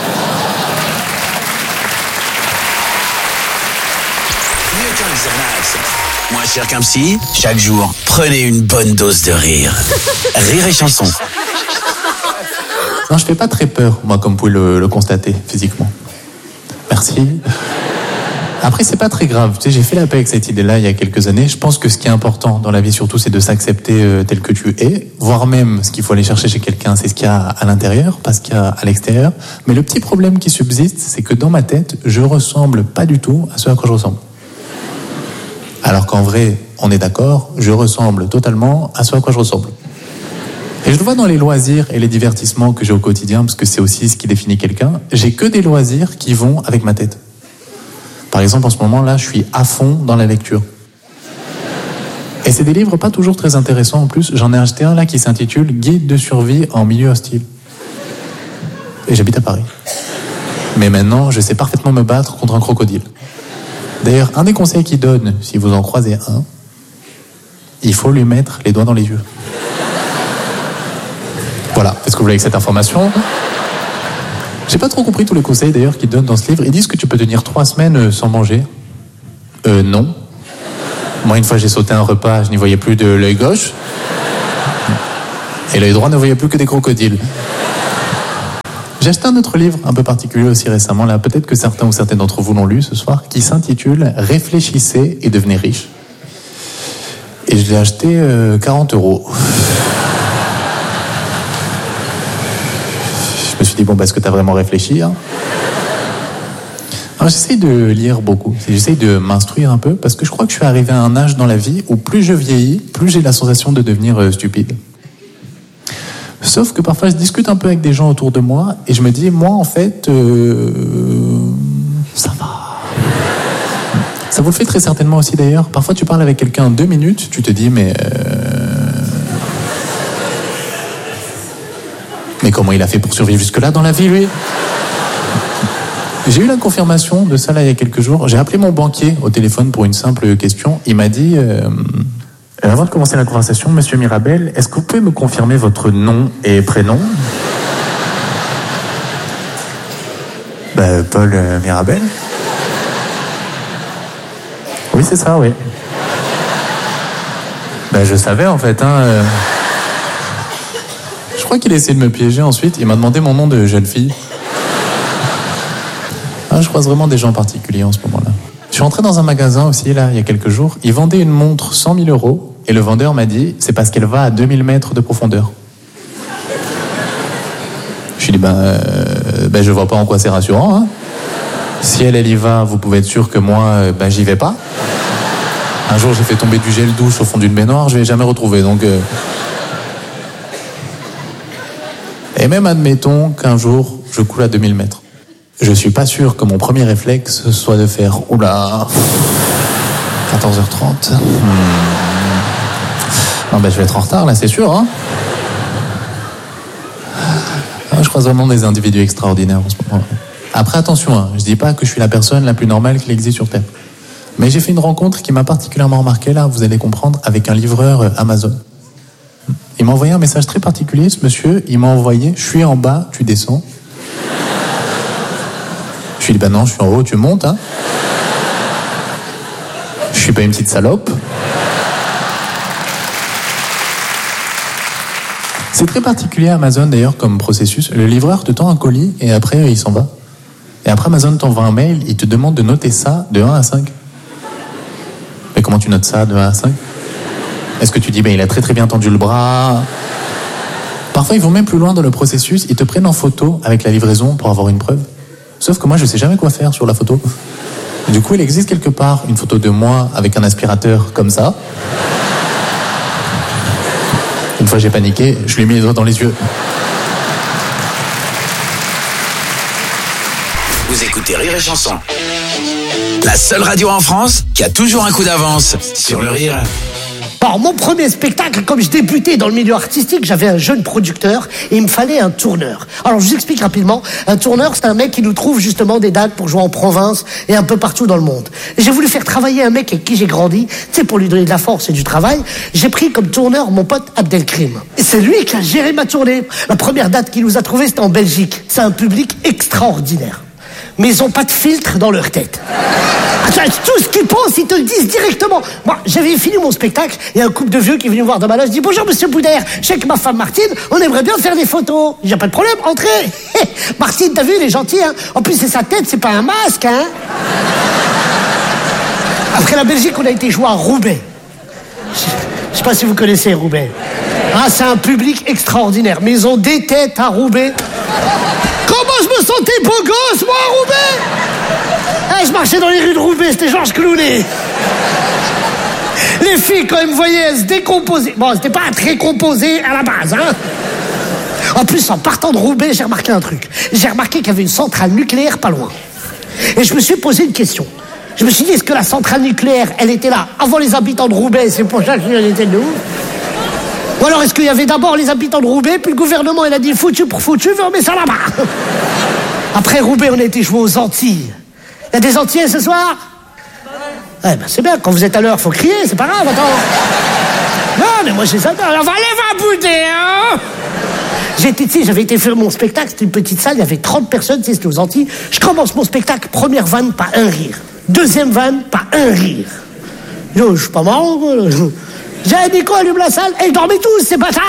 Mieux qu'un Xanax, moins cher qu'un psy, chaque jour, prenez une bonne dose de rire. Rire et chanson. Non, je fais pas très peur, moi, comme vous pouvez le constater, physiquement. Merci. Après, c'est pas très grave. Tu sais, j'ai fait la paix avec cette idée-là il y a quelques années. Je pense que ce qui est important dans la vie, surtout, c'est de s'accepter tel que tu es. Voire même, ce qu'il faut aller chercher chez quelqu'un, c'est ce qu'il y a à l'intérieur, pas ce qu'il y a à l'extérieur. Mais le petit problème qui subsiste, c'est que dans ma tête, je ressemble pas du tout à ce à quoi je ressemble. Alors qu'en vrai, on est d'accord, je ressemble totalement à ce à quoi je ressemble. Et je le vois dans les loisirs et les divertissements que j'ai au quotidien, parce que c'est aussi ce qui définit quelqu'un. J'ai que des loisirs qui vont avec ma tête. Par exemple, en ce moment-là, je suis à fond dans la lecture. Et c'est des livres pas toujours très intéressants en plus. J'en ai acheté un là qui s'intitule « Guide de survie en milieu hostile ». Et j'habite à Paris. Mais maintenant, je sais parfaitement me battre contre un crocodile. D'ailleurs, un des conseils qu'il donne, si vous en croisez un, il faut lui mettre les doigts dans les yeux. Voilà, est-ce que vous voulez avec cette information? J'ai pas trop compris tous les conseils d'ailleurs qu'ils donnent dans ce livre. Ils disent que tu peux tenir 3 semaines sans manger. Non. Moi, une fois, j'ai sauté un repas, je n'y voyais plus de l'œil gauche. Et l'œil droit ne voyait plus que des crocodiles. J'ai acheté un autre livre un peu particulier aussi récemment, là, peut-être que certains ou certaines d'entre vous l'ont lu ce soir, qui s'intitule « Réfléchissez et devenez riche ». Et je l'ai acheté 40 €. Je me suis dit, bon, est-ce que tu as vraiment réfléchi, hein? Alors, j'essaye de lire beaucoup, j'essaye de m'instruire un peu, parce que je crois que je suis arrivé à un âge dans la vie où plus je vieillis, plus j'ai la sensation de devenir stupide. Sauf que parfois je discute un peu avec des gens autour de moi et je me dis, moi en fait, ça va. Ça vous le fait très certainement aussi d'ailleurs. Parfois tu parles avec quelqu'un 2 minutes, tu te dis, mais comment il a fait pour survivre jusque-là dans la vie, lui? J'ai eu la confirmation de ça là il y a quelques jours. J'ai appelé mon banquier au téléphone pour une simple question. Il m'a dit... avant de commencer la conversation, Monsieur Mirabel, est-ce que vous pouvez me confirmer votre nom et prénom? Paul Mirabel. Oui, c'est ça, oui. Je savais en fait, hein. Je crois qu'il a essayé de me piéger ensuite. Il m'a demandé mon nom de jeune fille. Je croise vraiment des gens particuliers en ce moment-là. Je suis entré dans un magasin aussi, là, il y a quelques jours. Ils vendaient une montre 100 000 € et le vendeur m'a dit, c'est parce qu'elle va à 2000 mètres de profondeur. Je lui ai dit, je vois pas en quoi c'est rassurant, hein. Si elle y va, vous pouvez être sûr que moi, j'y vais pas. Un jour, j'ai fait tomber du gel douche au fond d'une baignoire, je l'ai jamais retrouvé, donc... Et même admettons qu'un jour, je coule à 2000 mètres. Je suis pas sûr que mon premier réflexe soit de faire, oula, 14h30. Non, je vais être en retard, là, c'est sûr, hein. Je croise vraiment des individus extraordinaires en ce moment. Après, attention, hein, je dis pas que je suis la personne la plus normale qui existe sur Terre. Mais j'ai fait une rencontre qui m'a particulièrement remarqué, là, vous allez comprendre, avec un livreur Amazon. Il m'a envoyé un message très particulier, ce monsieur. Il m'a envoyé, je suis en bas, tu descends. Je lui ai dit, non, je suis en haut, tu montes, hein. Je suis pas une petite salope. C'est très particulier Amazon d'ailleurs comme processus. Le livreur te tend un colis et après il s'en va. Et après Amazon t'envoie un mail, il te demande de noter ça de 1 à 5. Mais comment tu notes ça de 1 à 5? Est-ce que tu dis, il a très très bien tendu le bras? Parfois ils vont même plus loin dans le processus, ils te prennent en photo avec la livraison pour avoir une preuve. Sauf que moi je sais jamais quoi faire sur la photo. Du coup il existe quelque part une photo de moi avec un aspirateur comme ça. Une fois j'ai paniqué, je lui ai mis les doigts dans les yeux. Vous écoutez Rire et Chanson. La seule radio en France qui a toujours un coup d'avance sur le rire. Alors, mon premier spectacle, comme je débutais dans le milieu artistique, j'avais un jeune producteur et il me fallait un tourneur. Alors, je vous explique rapidement. Un tourneur, c'est un mec qui nous trouve justement des dates pour jouer en province et un peu partout dans le monde. Et j'ai voulu faire travailler un mec avec qui j'ai grandi, tu sais, pour lui donner de la force et du travail. J'ai pris comme tourneur mon pote Abdelkrim. Et c'est lui qui a géré ma tournée. La première date qu'il nous a trouvée, c'était en Belgique. C'est un public extraordinaire. Mais ils ont pas de filtre dans leur tête. Tout ce qu'ils pensent, ils te le disent directement. Moi, j'avais fini mon spectacle, il y a un couple de vieux qui est venu me voir dans ma loge, je dis, bonjour monsieur Boudère, je sais que ma femme Martine, on aimerait bien faire des photos. Il n'y a pas de problème, entrez. Martine, t'as vu, il est gentil, hein. En plus, c'est sa tête, c'est pas un masque, hein. Après la Belgique, on a été jouer à Roubaix. Je sais pas si vous connaissez Roubaix. Ah, c'est un public extraordinaire, mais ils ont des têtes à Roubaix. Comment je me sentais beau gosse, moi, à Roubaix. Je marchais dans les rues de Roubaix, c'était Georges Clooney. Les filles, quand elles me voyaient, elles se décomposaient. Bon, c'était pas très composé à la base, hein. En plus, en partant de Roubaix, j'ai remarqué un truc. J'ai remarqué qu'il y avait une centrale nucléaire pas loin. Et je me suis posé une question. Je me suis dit, est-ce que la centrale nucléaire, elle était là avant les habitants de Roubaix? C'est pour ça qu'elle était de nous. Ou alors est-ce qu'il y avait d'abord les habitants de Roubaix, puis le gouvernement il a dit foutu pour foutu, on met ça là-bas. Après Roubaix, on a été joué aux Antilles. Il y a des Antillais ce soir? Eh ben c'est bien, quand vous êtes à l'heure, faut crier, c'est pas grave, attends. Non, mais moi je les adore. Alors, allez, va bouder, hein. J'avais été faire mon spectacle, c'était une petite salle, il y avait 30 personnes, c'était aux Antilles. Je commence mon spectacle, première vanne, pas un rire. Deuxième vanne, pas un rire. Je suis pas marrant, quoi. J'ai dit quoi, allume la salle, et ils dormaient tous, c'est pas ça.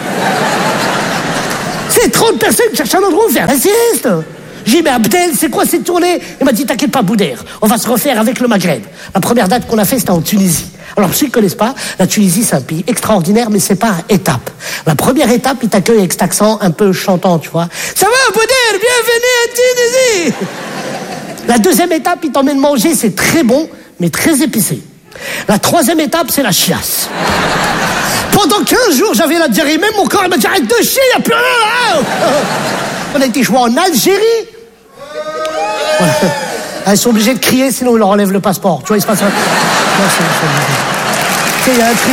C'est 30 personnes qui cherchent un endroit où faire la sieste. J'ai dit, mais Abdel, c'est quoi cette tournée? Il m'a dit, t'inquiète pas, Boudère, on va se refaire avec le Maghreb. La première date qu'on a fait, c'était en Tunisie. Alors, ceux qui ne connaissent pas, la Tunisie, c'est un pays extraordinaire, mais c'est par étapes. La première étape, il t'accueille avec cet accent un peu chantant, tu vois. Ça va, Boudère, bienvenue à Tunisie. La deuxième étape, il t'emmène manger, c'est très bon, mais très épicé. La troisième étape, c'est la chiasse. Pendant 15 jours, j'avais la diarrhée. Même mon corps, il m'a dit, arrête de chier, il n'y a plus rien là. On a été joué en Algérie. Voilà. Ils sont obligés de crier, sinon ils leur enlèvent le passeport. Tu vois, il se passe un... Tu sais, il y a un truc...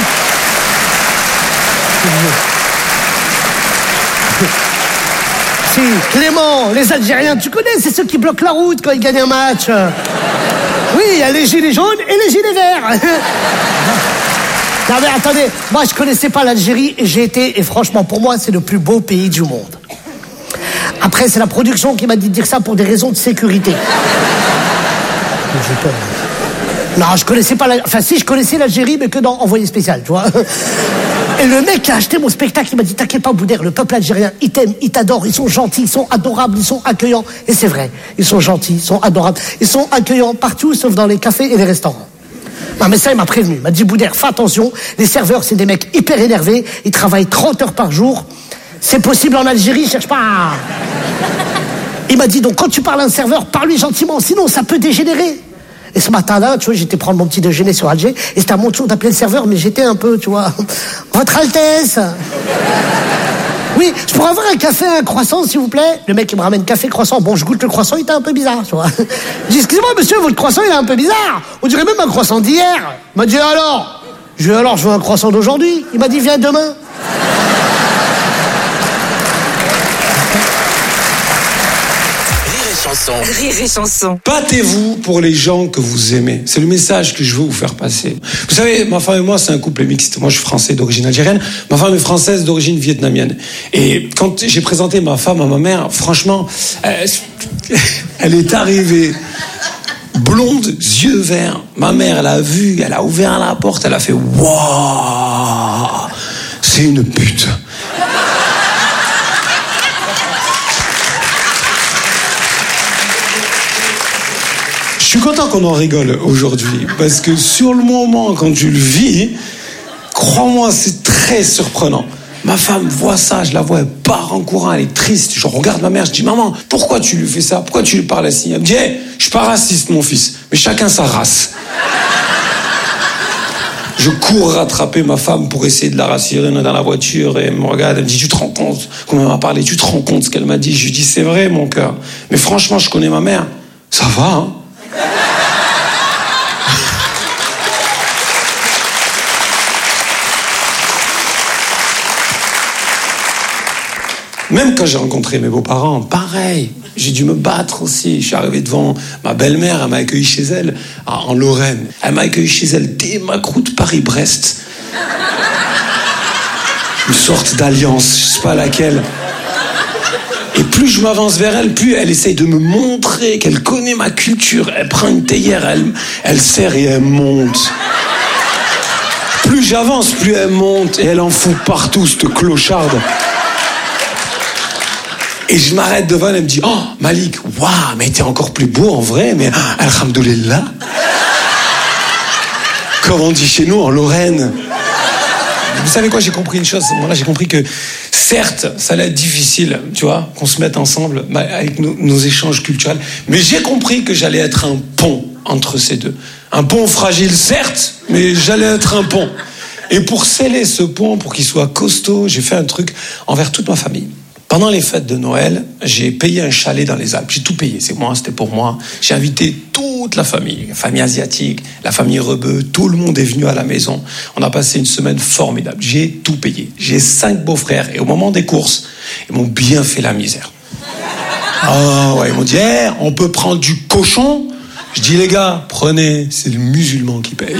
Si, Clément, les Algériens, tu connais, c'est ceux qui bloquent la route quand ils gagnent un match. Oui, il y a les gilets jaunes et les gilets verts. Non mais attendez, moi je connaissais pas l'Algérie et j'ai été, et franchement pour moi c'est le plus beau pays du monde. Après c'est la production qui m'a dit de dire ça pour des raisons de sécurité. J'ai peur. Non, je connaissais pas enfin si, je connaissais l'Algérie, mais que dans Envoyé spécial, tu vois. Et le mec qui a acheté mon spectacle, il m'a dit, t'inquiète pas, Boudère, le peuple algérien, ils t'aiment, ils t'adorent, ils sont gentils, ils sont adorables, ils sont accueillants. Et c'est vrai, ils sont gentils, ils sont adorables, ils sont accueillants partout, sauf dans les cafés et les restaurants. Non, mais ça, il m'a prévenu. Il m'a dit, Boudère, fais attention, les serveurs, c'est des mecs hyper énervés, ils travaillent 30 heures par jour. C'est possible en Algérie, cherche pas. Il m'a dit, donc quand tu parles à un serveur, parle-lui gentiment, sinon ça peut dégénérer. Et ce matin-là, tu vois, j'étais prendre mon petit déjeuner sur Alger, et c'était à mon tour d'appeler le serveur, mais j'étais un peu, tu vois, Votre Altesse. Oui, je pourrais avoir un café, un croissant, s'il vous plaît. Le mec, il me ramène café, croissant. Bon, je goûte le croissant, il était un peu bizarre, tu vois. Je dis, excusez-moi, monsieur, votre croissant, il est un peu bizarre. On dirait même un croissant d'hier. Il m'a dit, alors? Je lui ai dit, alors, je veux un croissant d'aujourd'hui. Il m'a dit, viens demain. Rire et chanson. Battez-vous pour les gens que vous aimez. C'est le message que je veux vous faire passer. Vous savez, ma femme et moi, c'est un couple mixte. Moi, je suis français d'origine algérienne. Ma femme est française d'origine vietnamienne. Et quand j'ai présenté ma femme à ma mère, franchement, elle est arrivée blonde, yeux verts. Ma mère, elle a vu, elle a ouvert la porte, elle a fait « Waouh, c'est une pute ». Je suis content qu'on en rigole aujourd'hui, parce que sur le moment, quand tu le vis, crois-moi, c'est très surprenant. Ma femme voit ça, je la vois, elle part en courant, elle est triste. Je regarde ma mère, je dis, maman, pourquoi tu lui fais ça? Pourquoi tu lui parles ainsi? Elle me dit, hey, je suis pas raciste, mon fils, mais chacun sa race. Je cours rattraper ma femme pour essayer de la rassurer dans la voiture, et elle me regarde, elle me dit, tu te rends compte, comme elle m'a parlé, tu te rends compte ce qu'elle m'a dit? Je lui dis, c'est vrai, mon cœur, mais franchement, je connais ma mère, ça va, hein? Même quand j'ai rencontré mes beaux-parents, pareil, j'ai dû me battre aussi. Je suis arrivé devant ma belle-mère, elle m'a accueilli chez elle, en Lorraine. Elle m'a accueilli chez elle dès ma croûte Paris-Brest. Une sorte d'alliance, je sais pas laquelle. Et plus je m'avance vers elle, plus elle essaye de me montrer qu'elle connaît ma culture. Elle prend une théière, elle serre et elle monte. Plus j'avance, plus elle monte et elle en fout partout, cette clocharde. Et je m'arrête devant elle, elle me dit, oh Malik, waouh, mais t'es encore plus beau en vrai, mais alhamdoulilah. Comme on dit chez nous en Lorraine. Vous savez quoi, j'ai compris une chose, à ce moment-là, j'ai compris que certes, ça allait être difficile, tu vois, qu'on se mette ensemble avec nos échanges culturels, mais j'ai compris que j'allais être un pont entre ces deux. Un pont fragile, certes, mais j'allais être un pont. Et pour sceller ce pont, pour qu'il soit costaud, j'ai fait un truc envers toute ma famille. Pendant les fêtes de Noël, j'ai payé un chalet dans les Alpes. J'ai tout payé, c'était pour moi. J'ai invité toute la famille asiatique, la famille Rebeu, tout le monde est venu à la maison. On a passé une semaine formidable. J'ai tout payé. J'ai 5 beaux-frères et au moment des courses, ils m'ont bien fait la misère. Ah ouais, ils m'ont dit, on peut prendre du cochon? Je dis, les gars, prenez, c'est le musulman qui paye.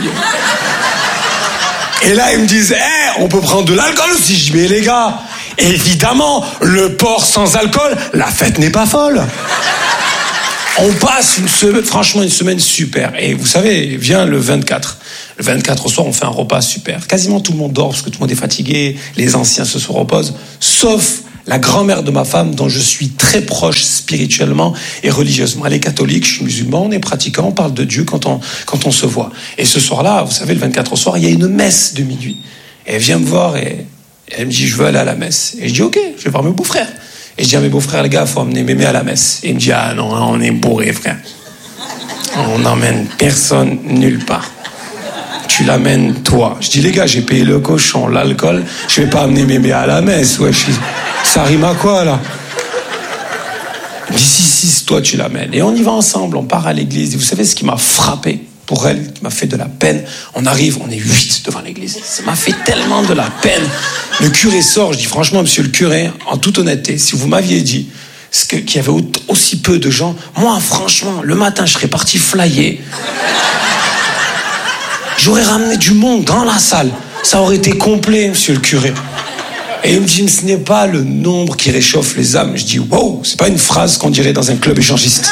Et là, ils me disent, on peut prendre de l'alcool aussi. Je dis, mais les gars, évidemment, le porc sans alcool, la fête n'est pas folle. On passe franchement une semaine super. Et vous savez, vient le 24. Le 24 au soir, on fait un repas super. Quasiment tout le monde dort parce que tout le monde est fatigué. Les anciens se reposent. Sauf la grand-mère de ma femme, dont je suis très proche spirituellement et religieusement. Elle est catholique, je suis musulman, on est pratiquant, on parle de Dieu quand on se voit. Et ce soir-là, vous savez, le 24 au soir, il y a une messe de minuit. Et elle vient me voir et elle me dit, je veux aller à la messe. Et je dis, ok, je vais voir mes beaux-frères. Et je dis à mes beaux-frères, les gars, il faut amener mémé à la messe. Et il me dit, ah non, on est bourré, frère. On n'emmène personne nulle part. Tu l'amènes toi. Je dis, les gars, j'ai payé le cochon, l'alcool, je vais pas amener mémé à la messe. Ouais, ça rime à quoi, là? Il me dit, si, toi, tu l'amènes. Et on y va ensemble, on part à l'église. Et vous savez ce qui m'a frappé pour elle, qui m'a fait de la peine? On arrive, on est 8 devant l'église. Ça m'a fait tellement de la peine. Le curé sort, je dis, franchement, monsieur le curé, en toute honnêteté, si vous m'aviez dit qu'il y avait aussi peu de gens, moi, franchement, le matin, je serais parti flyer. J'aurais ramené du monde dans la salle. Ça aurait été complet, monsieur le curé. Et il me dit, ce n'est pas le nombre qui réchauffe les âmes. Je dis, wow, c'est pas une phrase qu'on dirait dans un club échangiste.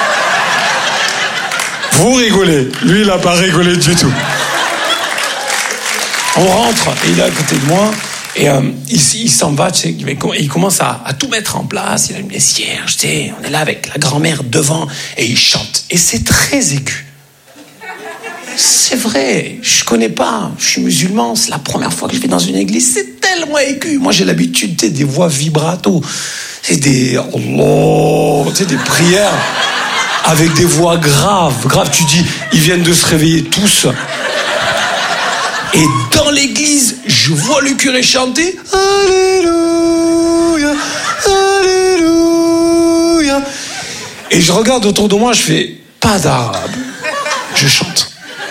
Vous rigolez. Lui, il n'a pas rigolé du tout. On rentre, et il est à côté de moi, et il s'en va, tu sais, il commence à tout mettre en place. Il allume les cierges, tu sais, on est là avec la grand-mère devant, et il chante. Et c'est très aigu. C'est vrai, je connais pas, je suis musulman, c'est la première fois que je vais dans une église, c'est tellement aigu. Moi j'ai l'habitude des voix vibrato, c'est des Allah, tu sais, des prières avec des voix graves, tu dis, ils viennent de se réveiller tous. Et dans l'église, je vois le curé chanter Alléluia, Alléluia. Et je regarde autour de moi, je fais pas d'arabe, je chante.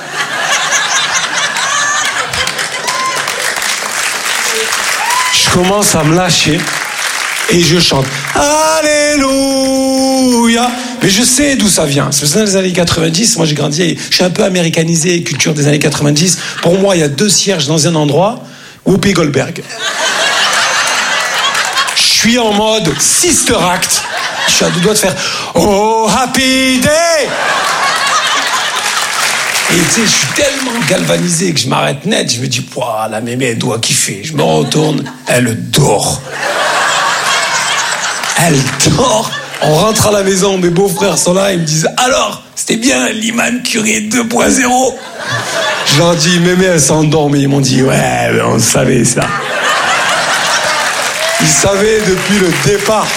Je commence à me lâcher et je chante Alléluia. Mais je sais d'où ça vient. C'est dans les années 90, moi j'ai grandi, je suis un peu américanisé, culture des années 90. Pour moi, il y a 2 cierges dans un endroit, Whoopi Goldberg. Je suis en mode Sister Act. Je suis à 2 doigts de faire Oh Happy Day. Et tu sais, je suis tellement galvanisé que je m'arrête net. Je me dis, la mémé, elle doit kiffer. Je me retourne, elle dort. Elle dort. On rentre à la maison, mes beaux-frères sont là, ils me disent, alors, c'était bien l'imam curé 2.0. Je leur dis, mémé, elle s'endort, mais ils m'ont dit, ouais, mais on savait ça. Ils savaient depuis le départ.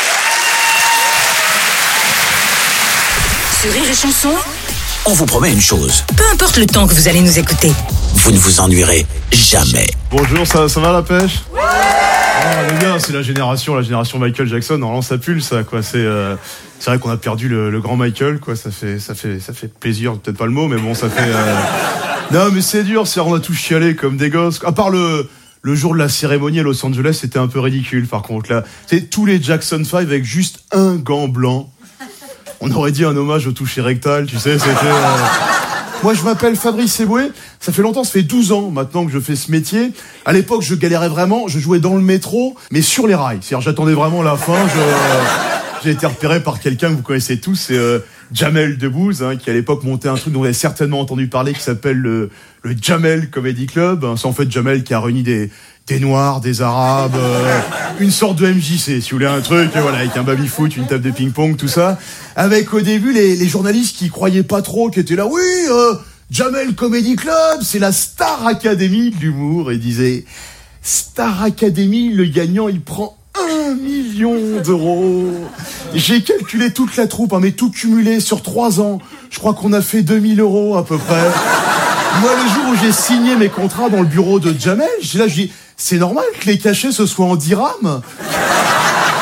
Sur Rire et Chanson, on vous promet une chose. peu importe le temps que vous allez nous écouter. Vous ne vous ennuierez jamais. Bonjour, ça va la pêche? On est bien, c'est la génération Michael Jackson. Normalement, ça pue, ça, quoi. C'est vrai qu'on a perdu le grand Michael, quoi. Ça fait plaisir, peut-être pas le mot, mais bon, ça fait. Non, mais c'est dur. On a tous chialé comme des gosses. À part le jour de la cérémonie à Los Angeles, c'était un peu ridicule. Par contre, là, c'est tous les Jackson 5 avec juste un gant blanc. On aurait dit un hommage au toucher rectal, tu sais, c'était... Moi, je m'appelle Fabrice Eboué, ça fait 12 ans maintenant que je fais ce métier. À l'époque, je galérais vraiment, je jouais dans le métro, mais sur les rails. C'est-à-dire, j'attendais vraiment la fin, j'ai été repéré par quelqu'un que vous connaissez tous, c'est Jamel Debbouze, qui à l'époque montait un truc dont vous avez certainement entendu parler, qui s'appelle le Jamel Comedy Club. C'est en fait Jamel qui a réuni des Noirs, des Arabes, une sorte de MJC, si vous voulez un truc, voilà, avec un baby-foot, une table de ping-pong, tout ça. Avec au début les journalistes qui croyaient pas trop, qui étaient là, oui, Jamel Comedy Club, c'est la Star Academy de l'humour, et disaient, Star Academy, le gagnant, il prend 1 million d'euros. J'ai calculé toute la troupe, mais tout cumulé sur 3 ans. Je crois qu'on a fait 2000 euros à peu près. Moi, le jour où j'ai signé mes contrats dans le bureau de Jamel, je dis, c'est normal que les cachets ce soit en dirhams.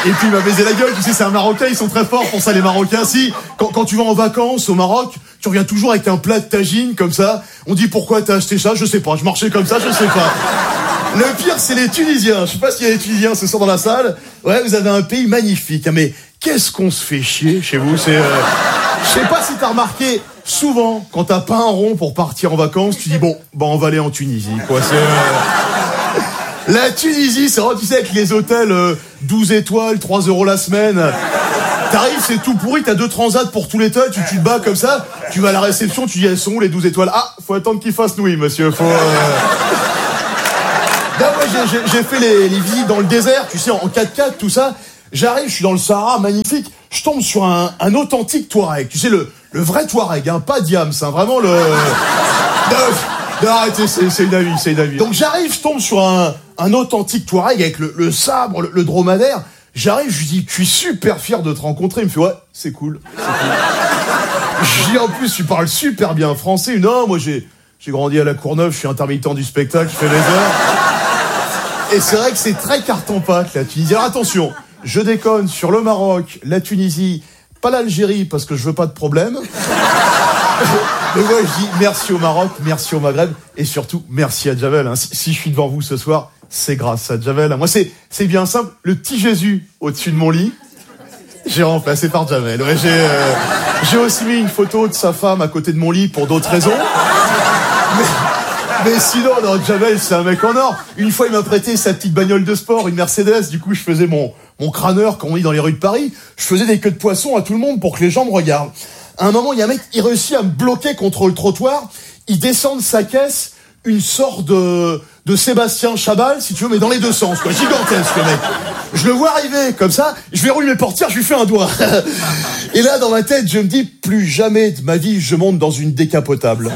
Et puis il m'a baisé la gueule, tu sais, c'est un Marocain, ils sont très forts pour ça, les Marocains. Si, quand tu vas en vacances au Maroc, tu reviens toujours avec un plat de tagine, comme ça. On dit pourquoi t'as acheté ça, je sais pas, je marchais comme ça, je sais pas. Le pire, c'est les Tunisiens. Je sais pas s'il y a des Tunisiens ce soir dans la salle. Ouais, vous avez un pays magnifique, hein, mais qu'est-ce qu'on se fait chier chez vous, c'est... Je sais pas si t'as remarqué, souvent, quand t'as pas un rond pour partir en vacances, tu dis bon, bah on va aller en Tunisie, quoi, c'est... La Tunisie, c'est vrai, tu sais, avec les hôtels 12 étoiles, 3 € la semaine. T'arrives, c'est tout pourri, t'as 2 transats pour tout l'état, tu te bats comme ça, tu vas à la réception, tu dis elles sont où les 12 étoiles? Ah, faut attendre qu'ils fassent nouilles, monsieur, faut... Ben ouais, j'ai fait les visites dans le désert, tu sais, en 4x4, tout ça. J'arrive, je suis dans le Sahara, magnifique. Je tombe sur un authentique Touareg. Tu sais, le vrai Touareg, hein, pas Diams, hein, vraiment le... Non, arrêtez, c'est une avis, c'est une avis. Donc j'arrive, je tombe sur un authentique Touareg avec le sabre, le dromadaire. J'arrive, je lui dis, je suis super fier de te rencontrer. Il me fait, ouais, c'est cool. Je dis, en plus, tu parles super bien français. Non, moi, j'ai grandi à la Courneuve, je suis intermittent du spectacle, je fais les heures. Et c'est vrai que c'est très carton-pâte, la Tunisie. Alors attention, je déconne sur le Maroc, la Tunisie, pas l'Algérie, parce que je veux pas de problème. Mais moi, je dis merci au Maroc, merci au Maghreb, et surtout, merci à Jamel. Hein. Si je suis devant vous ce soir, c'est grâce à Jamel. Moi, c'est bien simple. Le petit Jésus au-dessus de mon lit, j'ai remplacé par Jamel. Ouais, j'ai aussi mis une photo de sa femme à côté de mon lit pour d'autres raisons. Mais sinon, non, Jamel, c'est un mec en or. Une fois, il m'a prêté sa petite bagnole de sport, une Mercedes. Du coup, je faisais mon crâneur, comme on dit dans les rues de Paris. Je faisais des queues de poisson à tout le monde pour que les gens me regardent. À un moment, il y a un mec, il réussit à me bloquer contre le trottoir. Il descend de sa caisse une sorte de Sébastien Chabal, si tu veux, mais dans les deux sens, quoi. Gigantesque, le mec. Je le vois arriver, comme ça. Je verrouille mes portières, je lui fais un doigt. Et là, dans ma tête, je me dis, plus jamais de ma vie, je monte dans une décapotable.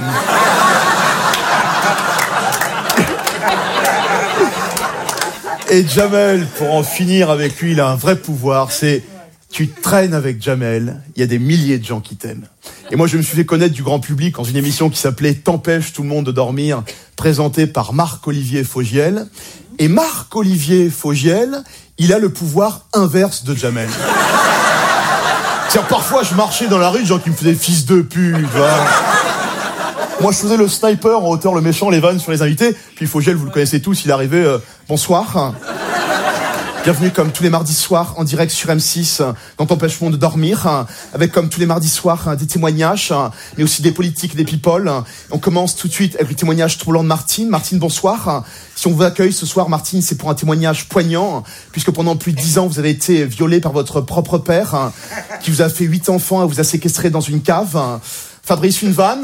Et Jamel, pour en finir avec lui, il a un vrai pouvoir, c'est... Tu traînes avec Jamel, il y a des milliers de gens qui t'aiment. Et moi, je me suis fait connaître du grand public dans une émission qui s'appelait « T'empêche tout le monde de dormir », présentée par Marc-Olivier Fogiel. Et Marc-Olivier Fogiel, il a le pouvoir inverse de Jamel. C'est-à-dire, parfois, je marchais dans la rue, des gens qui me faisaient « fils de pute », Moi, je faisais le sniper en hauteur, le méchant, les vannes sur les invités. Puis Fogiel, vous le connaissez tous, il arrivait bonsoir. Bienvenue comme tous les mardis soirs en direct sur M6 dans T'empêche-moi de dormir, avec comme tous les mardis soirs des témoignages, mais aussi des politiques, des people. On commence tout de suite avec le témoignage troublant de Martine. Martine, bonsoir. Si on vous accueille ce soir, Martine, c'est pour un témoignage poignant, puisque pendant plus de 10 ans, vous avez été violée par votre propre père, qui vous a fait 8 enfants et vous a séquestré dans une cave. Fabrice, une vanne.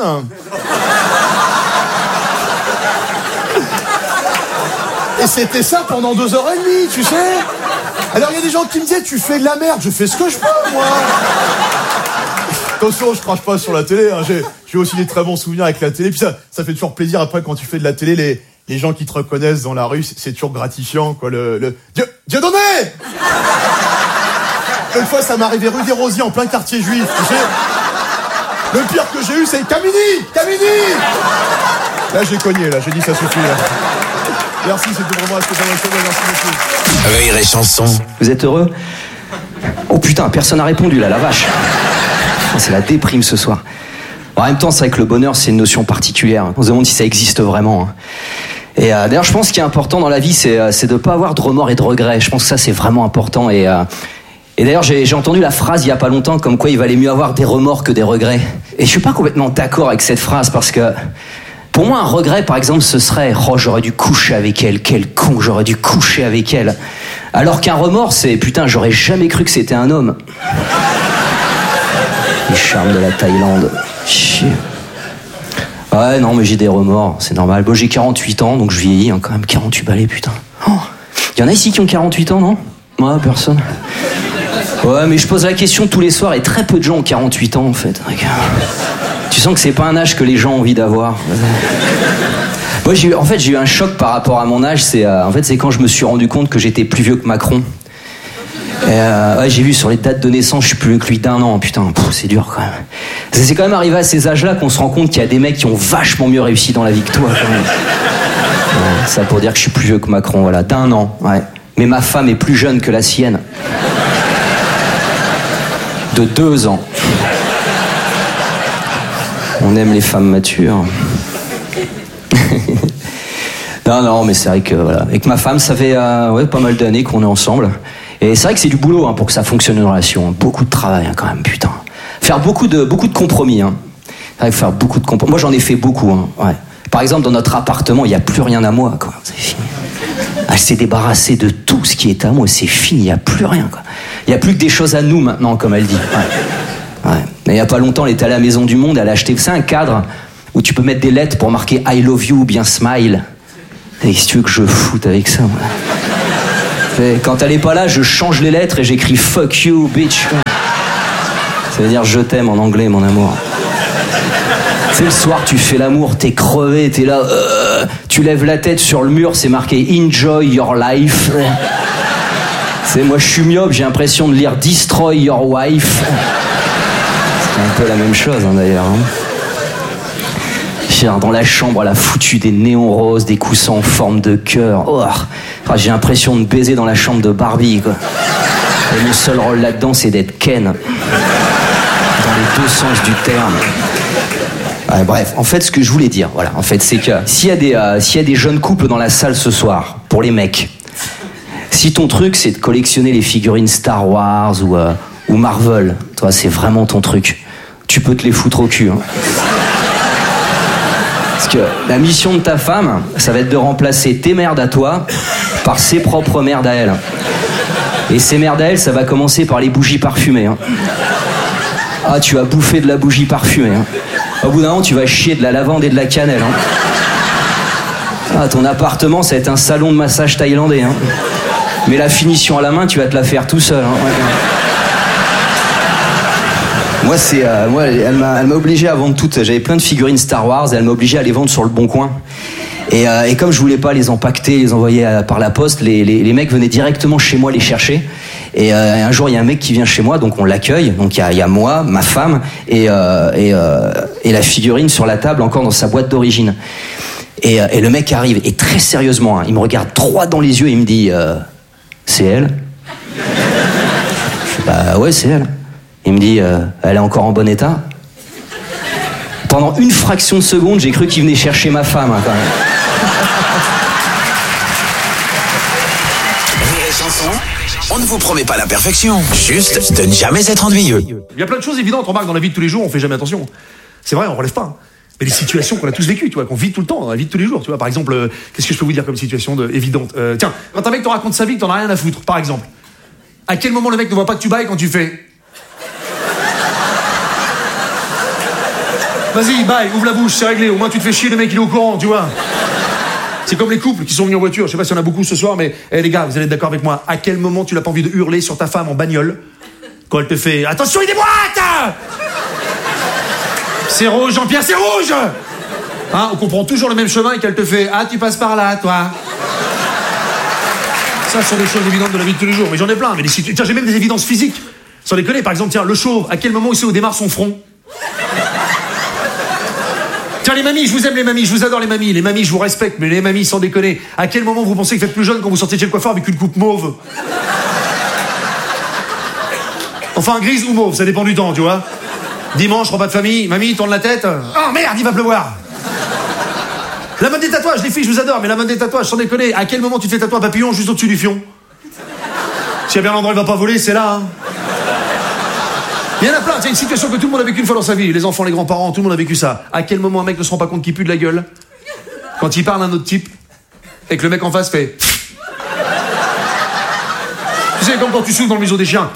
Et c'était ça pendant 2h30, tu sais. Alors il y a des gens qui me disaient, tu fais de la merde. Je fais ce que je peux, moi. Attention, je crache pas sur la télé. Hein. J'ai aussi des très bons souvenirs avec la télé. Puis ça fait toujours plaisir après quand tu fais de la télé, les gens qui te reconnaissent dans la rue, c'est toujours gratifiant, quoi. Dieudonné. Une fois, ça m'est arrivé rue des Rosiers, en plein quartier juif, tu sais. Le pire que j'ai eu, c'est Camini. Là, j'ai cogné, là. J'ai dit, ça suffit, là. Merci, c'était vraiment ce que j'avais fait. Merci beaucoup. Rire et chanson. Vous êtes heureux? Oh putain, personne n'a répondu là, la vache. C'est la déprime ce soir. En même temps, c'est vrai que le bonheur, c'est une notion particulière. On se demande si ça existe vraiment. Et d'ailleurs, je pense qu'il est important dans la vie, c'est de ne pas avoir de remords et de regrets. Je pense que ça, c'est vraiment important. Et d'ailleurs, j'ai entendu la phrase il y a pas longtemps, comme quoi il valait mieux avoir des remords que des regrets. Et je suis pas complètement d'accord avec cette phrase, parce que pour moi, un regret, par exemple, ce serait « Oh, j'aurais dû coucher avec elle, quel con, j'aurais dû coucher avec elle ». Alors qu'un remords, c'est « Putain, j'aurais jamais cru que c'était un homme ». Les charmes de la Thaïlande. Chier. Ouais, non, mais j'ai des remords, c'est normal. Bon, j'ai 48 ans, donc je vieillis, hein, quand même, 48 balais, putain. Oh, y en a ici qui ont 48 ans, non? Moi, personne. Ouais, mais je pose la question tous les soirs, et très peu de gens ont 48 ans, en fait. Tu sens que c'est pas un âge que les gens ont envie d'avoir. Moi, j'ai eu un choc par rapport à mon âge. C'est quand je me suis rendu compte que j'étais plus vieux que Macron. Ouais, j'ai vu sur les dates de naissance, je suis plus vieux que lui d'1 an. Putain, c'est dur quand même. C'est quand même arrivé à ces âges-là qu'on se rend compte qu'il y a des mecs qui ont vachement mieux réussi dans la vie que toi. Quand même. Ouais, ça pour dire que je suis plus vieux que Macron, voilà, d'1 an. Ouais. Mais ma femme est plus jeune que la sienne. De 2 ans. On aime les femmes matures. Non, mais c'est vrai que voilà. Avec ma femme, ça fait pas mal d'années qu'on est ensemble. Et c'est vrai que c'est du boulot pour que ça fonctionne une relation. Beaucoup de travail quand même, putain. Faire beaucoup de compromis. C'est vrai que faire beaucoup de compromis. Moi, j'en ai fait beaucoup. Ouais. Par exemple, dans notre appartement, il n'y a plus rien à moi, quoi. C'est fini. Elle s'est débarrassée de tout ce qui est à moi. C'est fini, il n'y a plus rien, quoi. Il n'y a plus que des choses à nous maintenant, comme elle dit. Ouais. Et il n'y a pas longtemps, elle est allée à la Maison du Monde, elle a acheté, un cadre où tu peux mettre des lettres pour marquer I love you ou bien smile. Et si tu veux que je foute avec ça, moi. Quand elle n'est pas là, je change les lettres et j'écris fuck you, bitch. Ça veut dire je t'aime en anglais, mon amour. Tu sais, le soir, tu fais l'amour, t'es crevé, t'es là, tu lèves la tête sur le mur, c'est marqué enjoy your life. C'est moi, je suis myope, j'ai l'impression de lire destroy your wife. C'est un peu la même chose, d'ailleurs. Dans la chambre, elle a foutu des néons roses, des coussins en forme de cœur. J'ai l'impression de baiser dans la chambre de Barbie, quoi. Et mon seul rôle là-dedans, c'est d'être Ken. Dans les 2 sens du terme. Ouais, bref, en fait, ce que je voulais dire, en fait, c'est que s'il y a des jeunes couples dans la salle ce soir, pour les mecs, si ton truc, c'est de collectionner les figurines Star Wars ou Marvel, toi, c'est vraiment ton truc, tu peux te les foutre au cul. Parce que la mission de ta femme, ça va être de remplacer tes merdes à toi par ses propres merdes à elle. Et ces merdes à elle, ça va commencer par les bougies parfumées. Ah, tu vas bouffer de la bougie parfumée. Au bout d'un moment, tu vas chier de la lavande et de la cannelle. Ah, ton appartement, ça va être un salon de massage thaïlandais. Mais la finition à la main, tu vas te la faire tout seul. Moi, elle m'a obligé à vendre toutes. J'avais plein de figurines Star Wars et elle m'a obligé à les vendre sur le Bon Coin. Et comme je voulais pas les empaqueter, les envoyer par la poste, les mecs venaient directement chez moi les chercher. Et un jour, il y a un mec qui vient chez moi, donc on l'accueille. Donc il y a moi, ma femme et la figurine sur la table, encore dans sa boîte d'origine. Et le mec arrive, et très sérieusement, il me regarde droit dans les yeux et il me dit c'est elle? Je dis, bah ouais, c'est elle. Il me dit elle est encore en bon état? Pendant une fraction de seconde, j'ai cru qu'il venait chercher ma femme, quand même. Rire et chanson, on ne vous promet pas la perfection, juste de ne jamais être ennuyeux. Il y a plein de choses évidentes, remarque, dans la vie de tous les jours, on fait jamais attention. C'est vrai, on relève pas. Mais les situations qu'on a tous vécues, tu vois, qu'on vit tout le temps, dans la vie de tous les jours, tu vois. Par exemple, qu'est-ce que je peux vous dire comme situation évidente? Tiens, quand un mec te raconte sa vie que t'en as rien à foutre, par exemple, à quel moment le mec ne voit pas que tu bailles quand tu fais vas-y, baille, ouvre la bouche, c'est réglé, au moins tu te fais chier, le mec il est au courant, tu vois. C'est comme les couples qui sont venus en voiture, je sais pas s'il y en a beaucoup ce soir, mais les gars, vous allez être d'accord avec moi, à quel moment tu n'as pas envie de hurler sur ta femme en bagnole quand elle te fait « Attention, il déboîte !» C'est rouge, Jean-Pierre, c'est rouge. On comprend toujours le même chemin et qu'elle te fait « Ah, tu passes par là, toi !» Ça, ce sont des choses évidentes de la vie de tous les jours, mais j'en ai plein. Mais tiens, j'ai même des évidences physiques. Sans déconner, par exemple, tiens, le chauve, à quel moment il sait où démarre son front? Tiens, les mamies, je vous aime les mamies, je vous adore les mamies, je vous respecte, mais les mamies, sans déconner, à quel moment vous pensez que vous êtes plus jeune quand vous sortez de chez le coiffeur avec une coupe mauve? Enfin, grise ou mauve, ça dépend du temps, tu vois. Dimanche, repas de famille, mamie, tourne la tête. Oh merde, il va pleuvoir. La mode des tatouages, les filles, je vous adore, mais la mode des tatouages, sans déconner, à quel moment tu te fais tatouer un papillon juste au-dessus du fion? S'il y a bien l'endroit où il va pas voler, c'est là, Il y en a plein, c'est une situation que tout le monde a vécu une fois dans sa vie. Les enfants, les grands-parents, tout le monde a vécu ça. À quel moment un mec ne se rend pas compte qu'il pue de la gueule quand il parle à un autre type et que le mec en face fait... Tu sais, comme quand tu souffles dans le museau des chiens.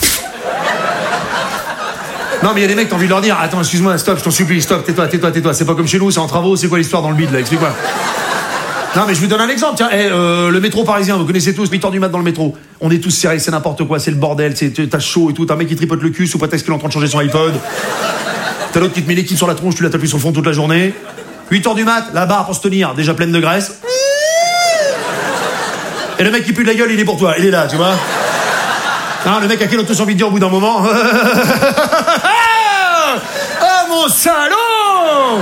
Non, mais il y a des mecs, t'as envie de leur dire « Attends, excuse-moi, stop, je t'en supplie, stop, tais-toi. C'est pas comme chez nous, c'est en travaux, c'est quoi l'histoire dans le bide, là, explique-moi. » Non, mais je vous donne un exemple, tiens. Le métro parisien, vous connaissez tous, 8h du mat dans le métro. On est tous serrés, c'est n'importe quoi, c'est le bordel, t'as chaud et tout. T'as un mec qui tripote le cul sous prétexte qu'il est en train de changer son iPod. T'as l'autre qui te met l'équipe sur la tronche, tu l'as tapé sur le fond toute la journée. 8h du mat, la barre pour se tenir, déjà pleine de graisse. Et le mec qui pue de la gueule, il est pour toi, il est là, tu vois. Le mec à qui on a tous envie de dire au bout d'un moment. Ah, mon salaud!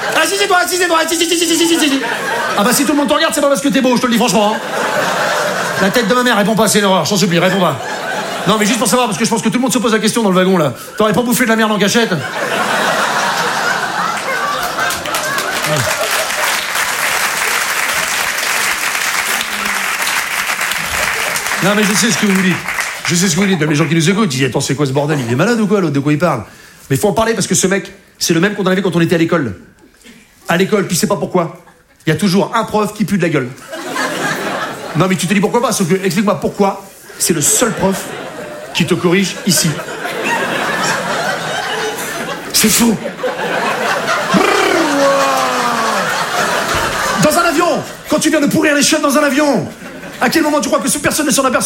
Assisez-toi. Ah bah si tout le monde te regarde, c'est pas parce que t'es beau, je te le dis franchement. La tête de ma mère, réponds pas, c'est une horreur, je t'en supplie, réponds pas. Non, mais juste pour savoir, parce que je pense que tout le monde se pose la question dans le wagon, là. T'aurais pas bouffé de la merde en cachette? Non, mais je sais ce que vous dites. Je sais ce que vous dites. Même les gens qui nous écoutent, ils disent, attends, c'est quoi ce bordel? Il est malade ou quoi, l'autre? De quoi il parle? Mais faut en parler parce que ce mec, c'est le même qu'on avait quand on était à l'école. À l'école, puis c'est pas pourquoi. Il y a toujours un prof qui pue de la gueule. Non, mais tu te dis pourquoi pas, sauf que, explique-moi pourquoi c'est le seul prof qui te corrige ici. C'est fou. Dans un avion, quand tu viens de pourrir les chiottes dans un avion, à quel moment tu crois que personne ne s'en aperçoit?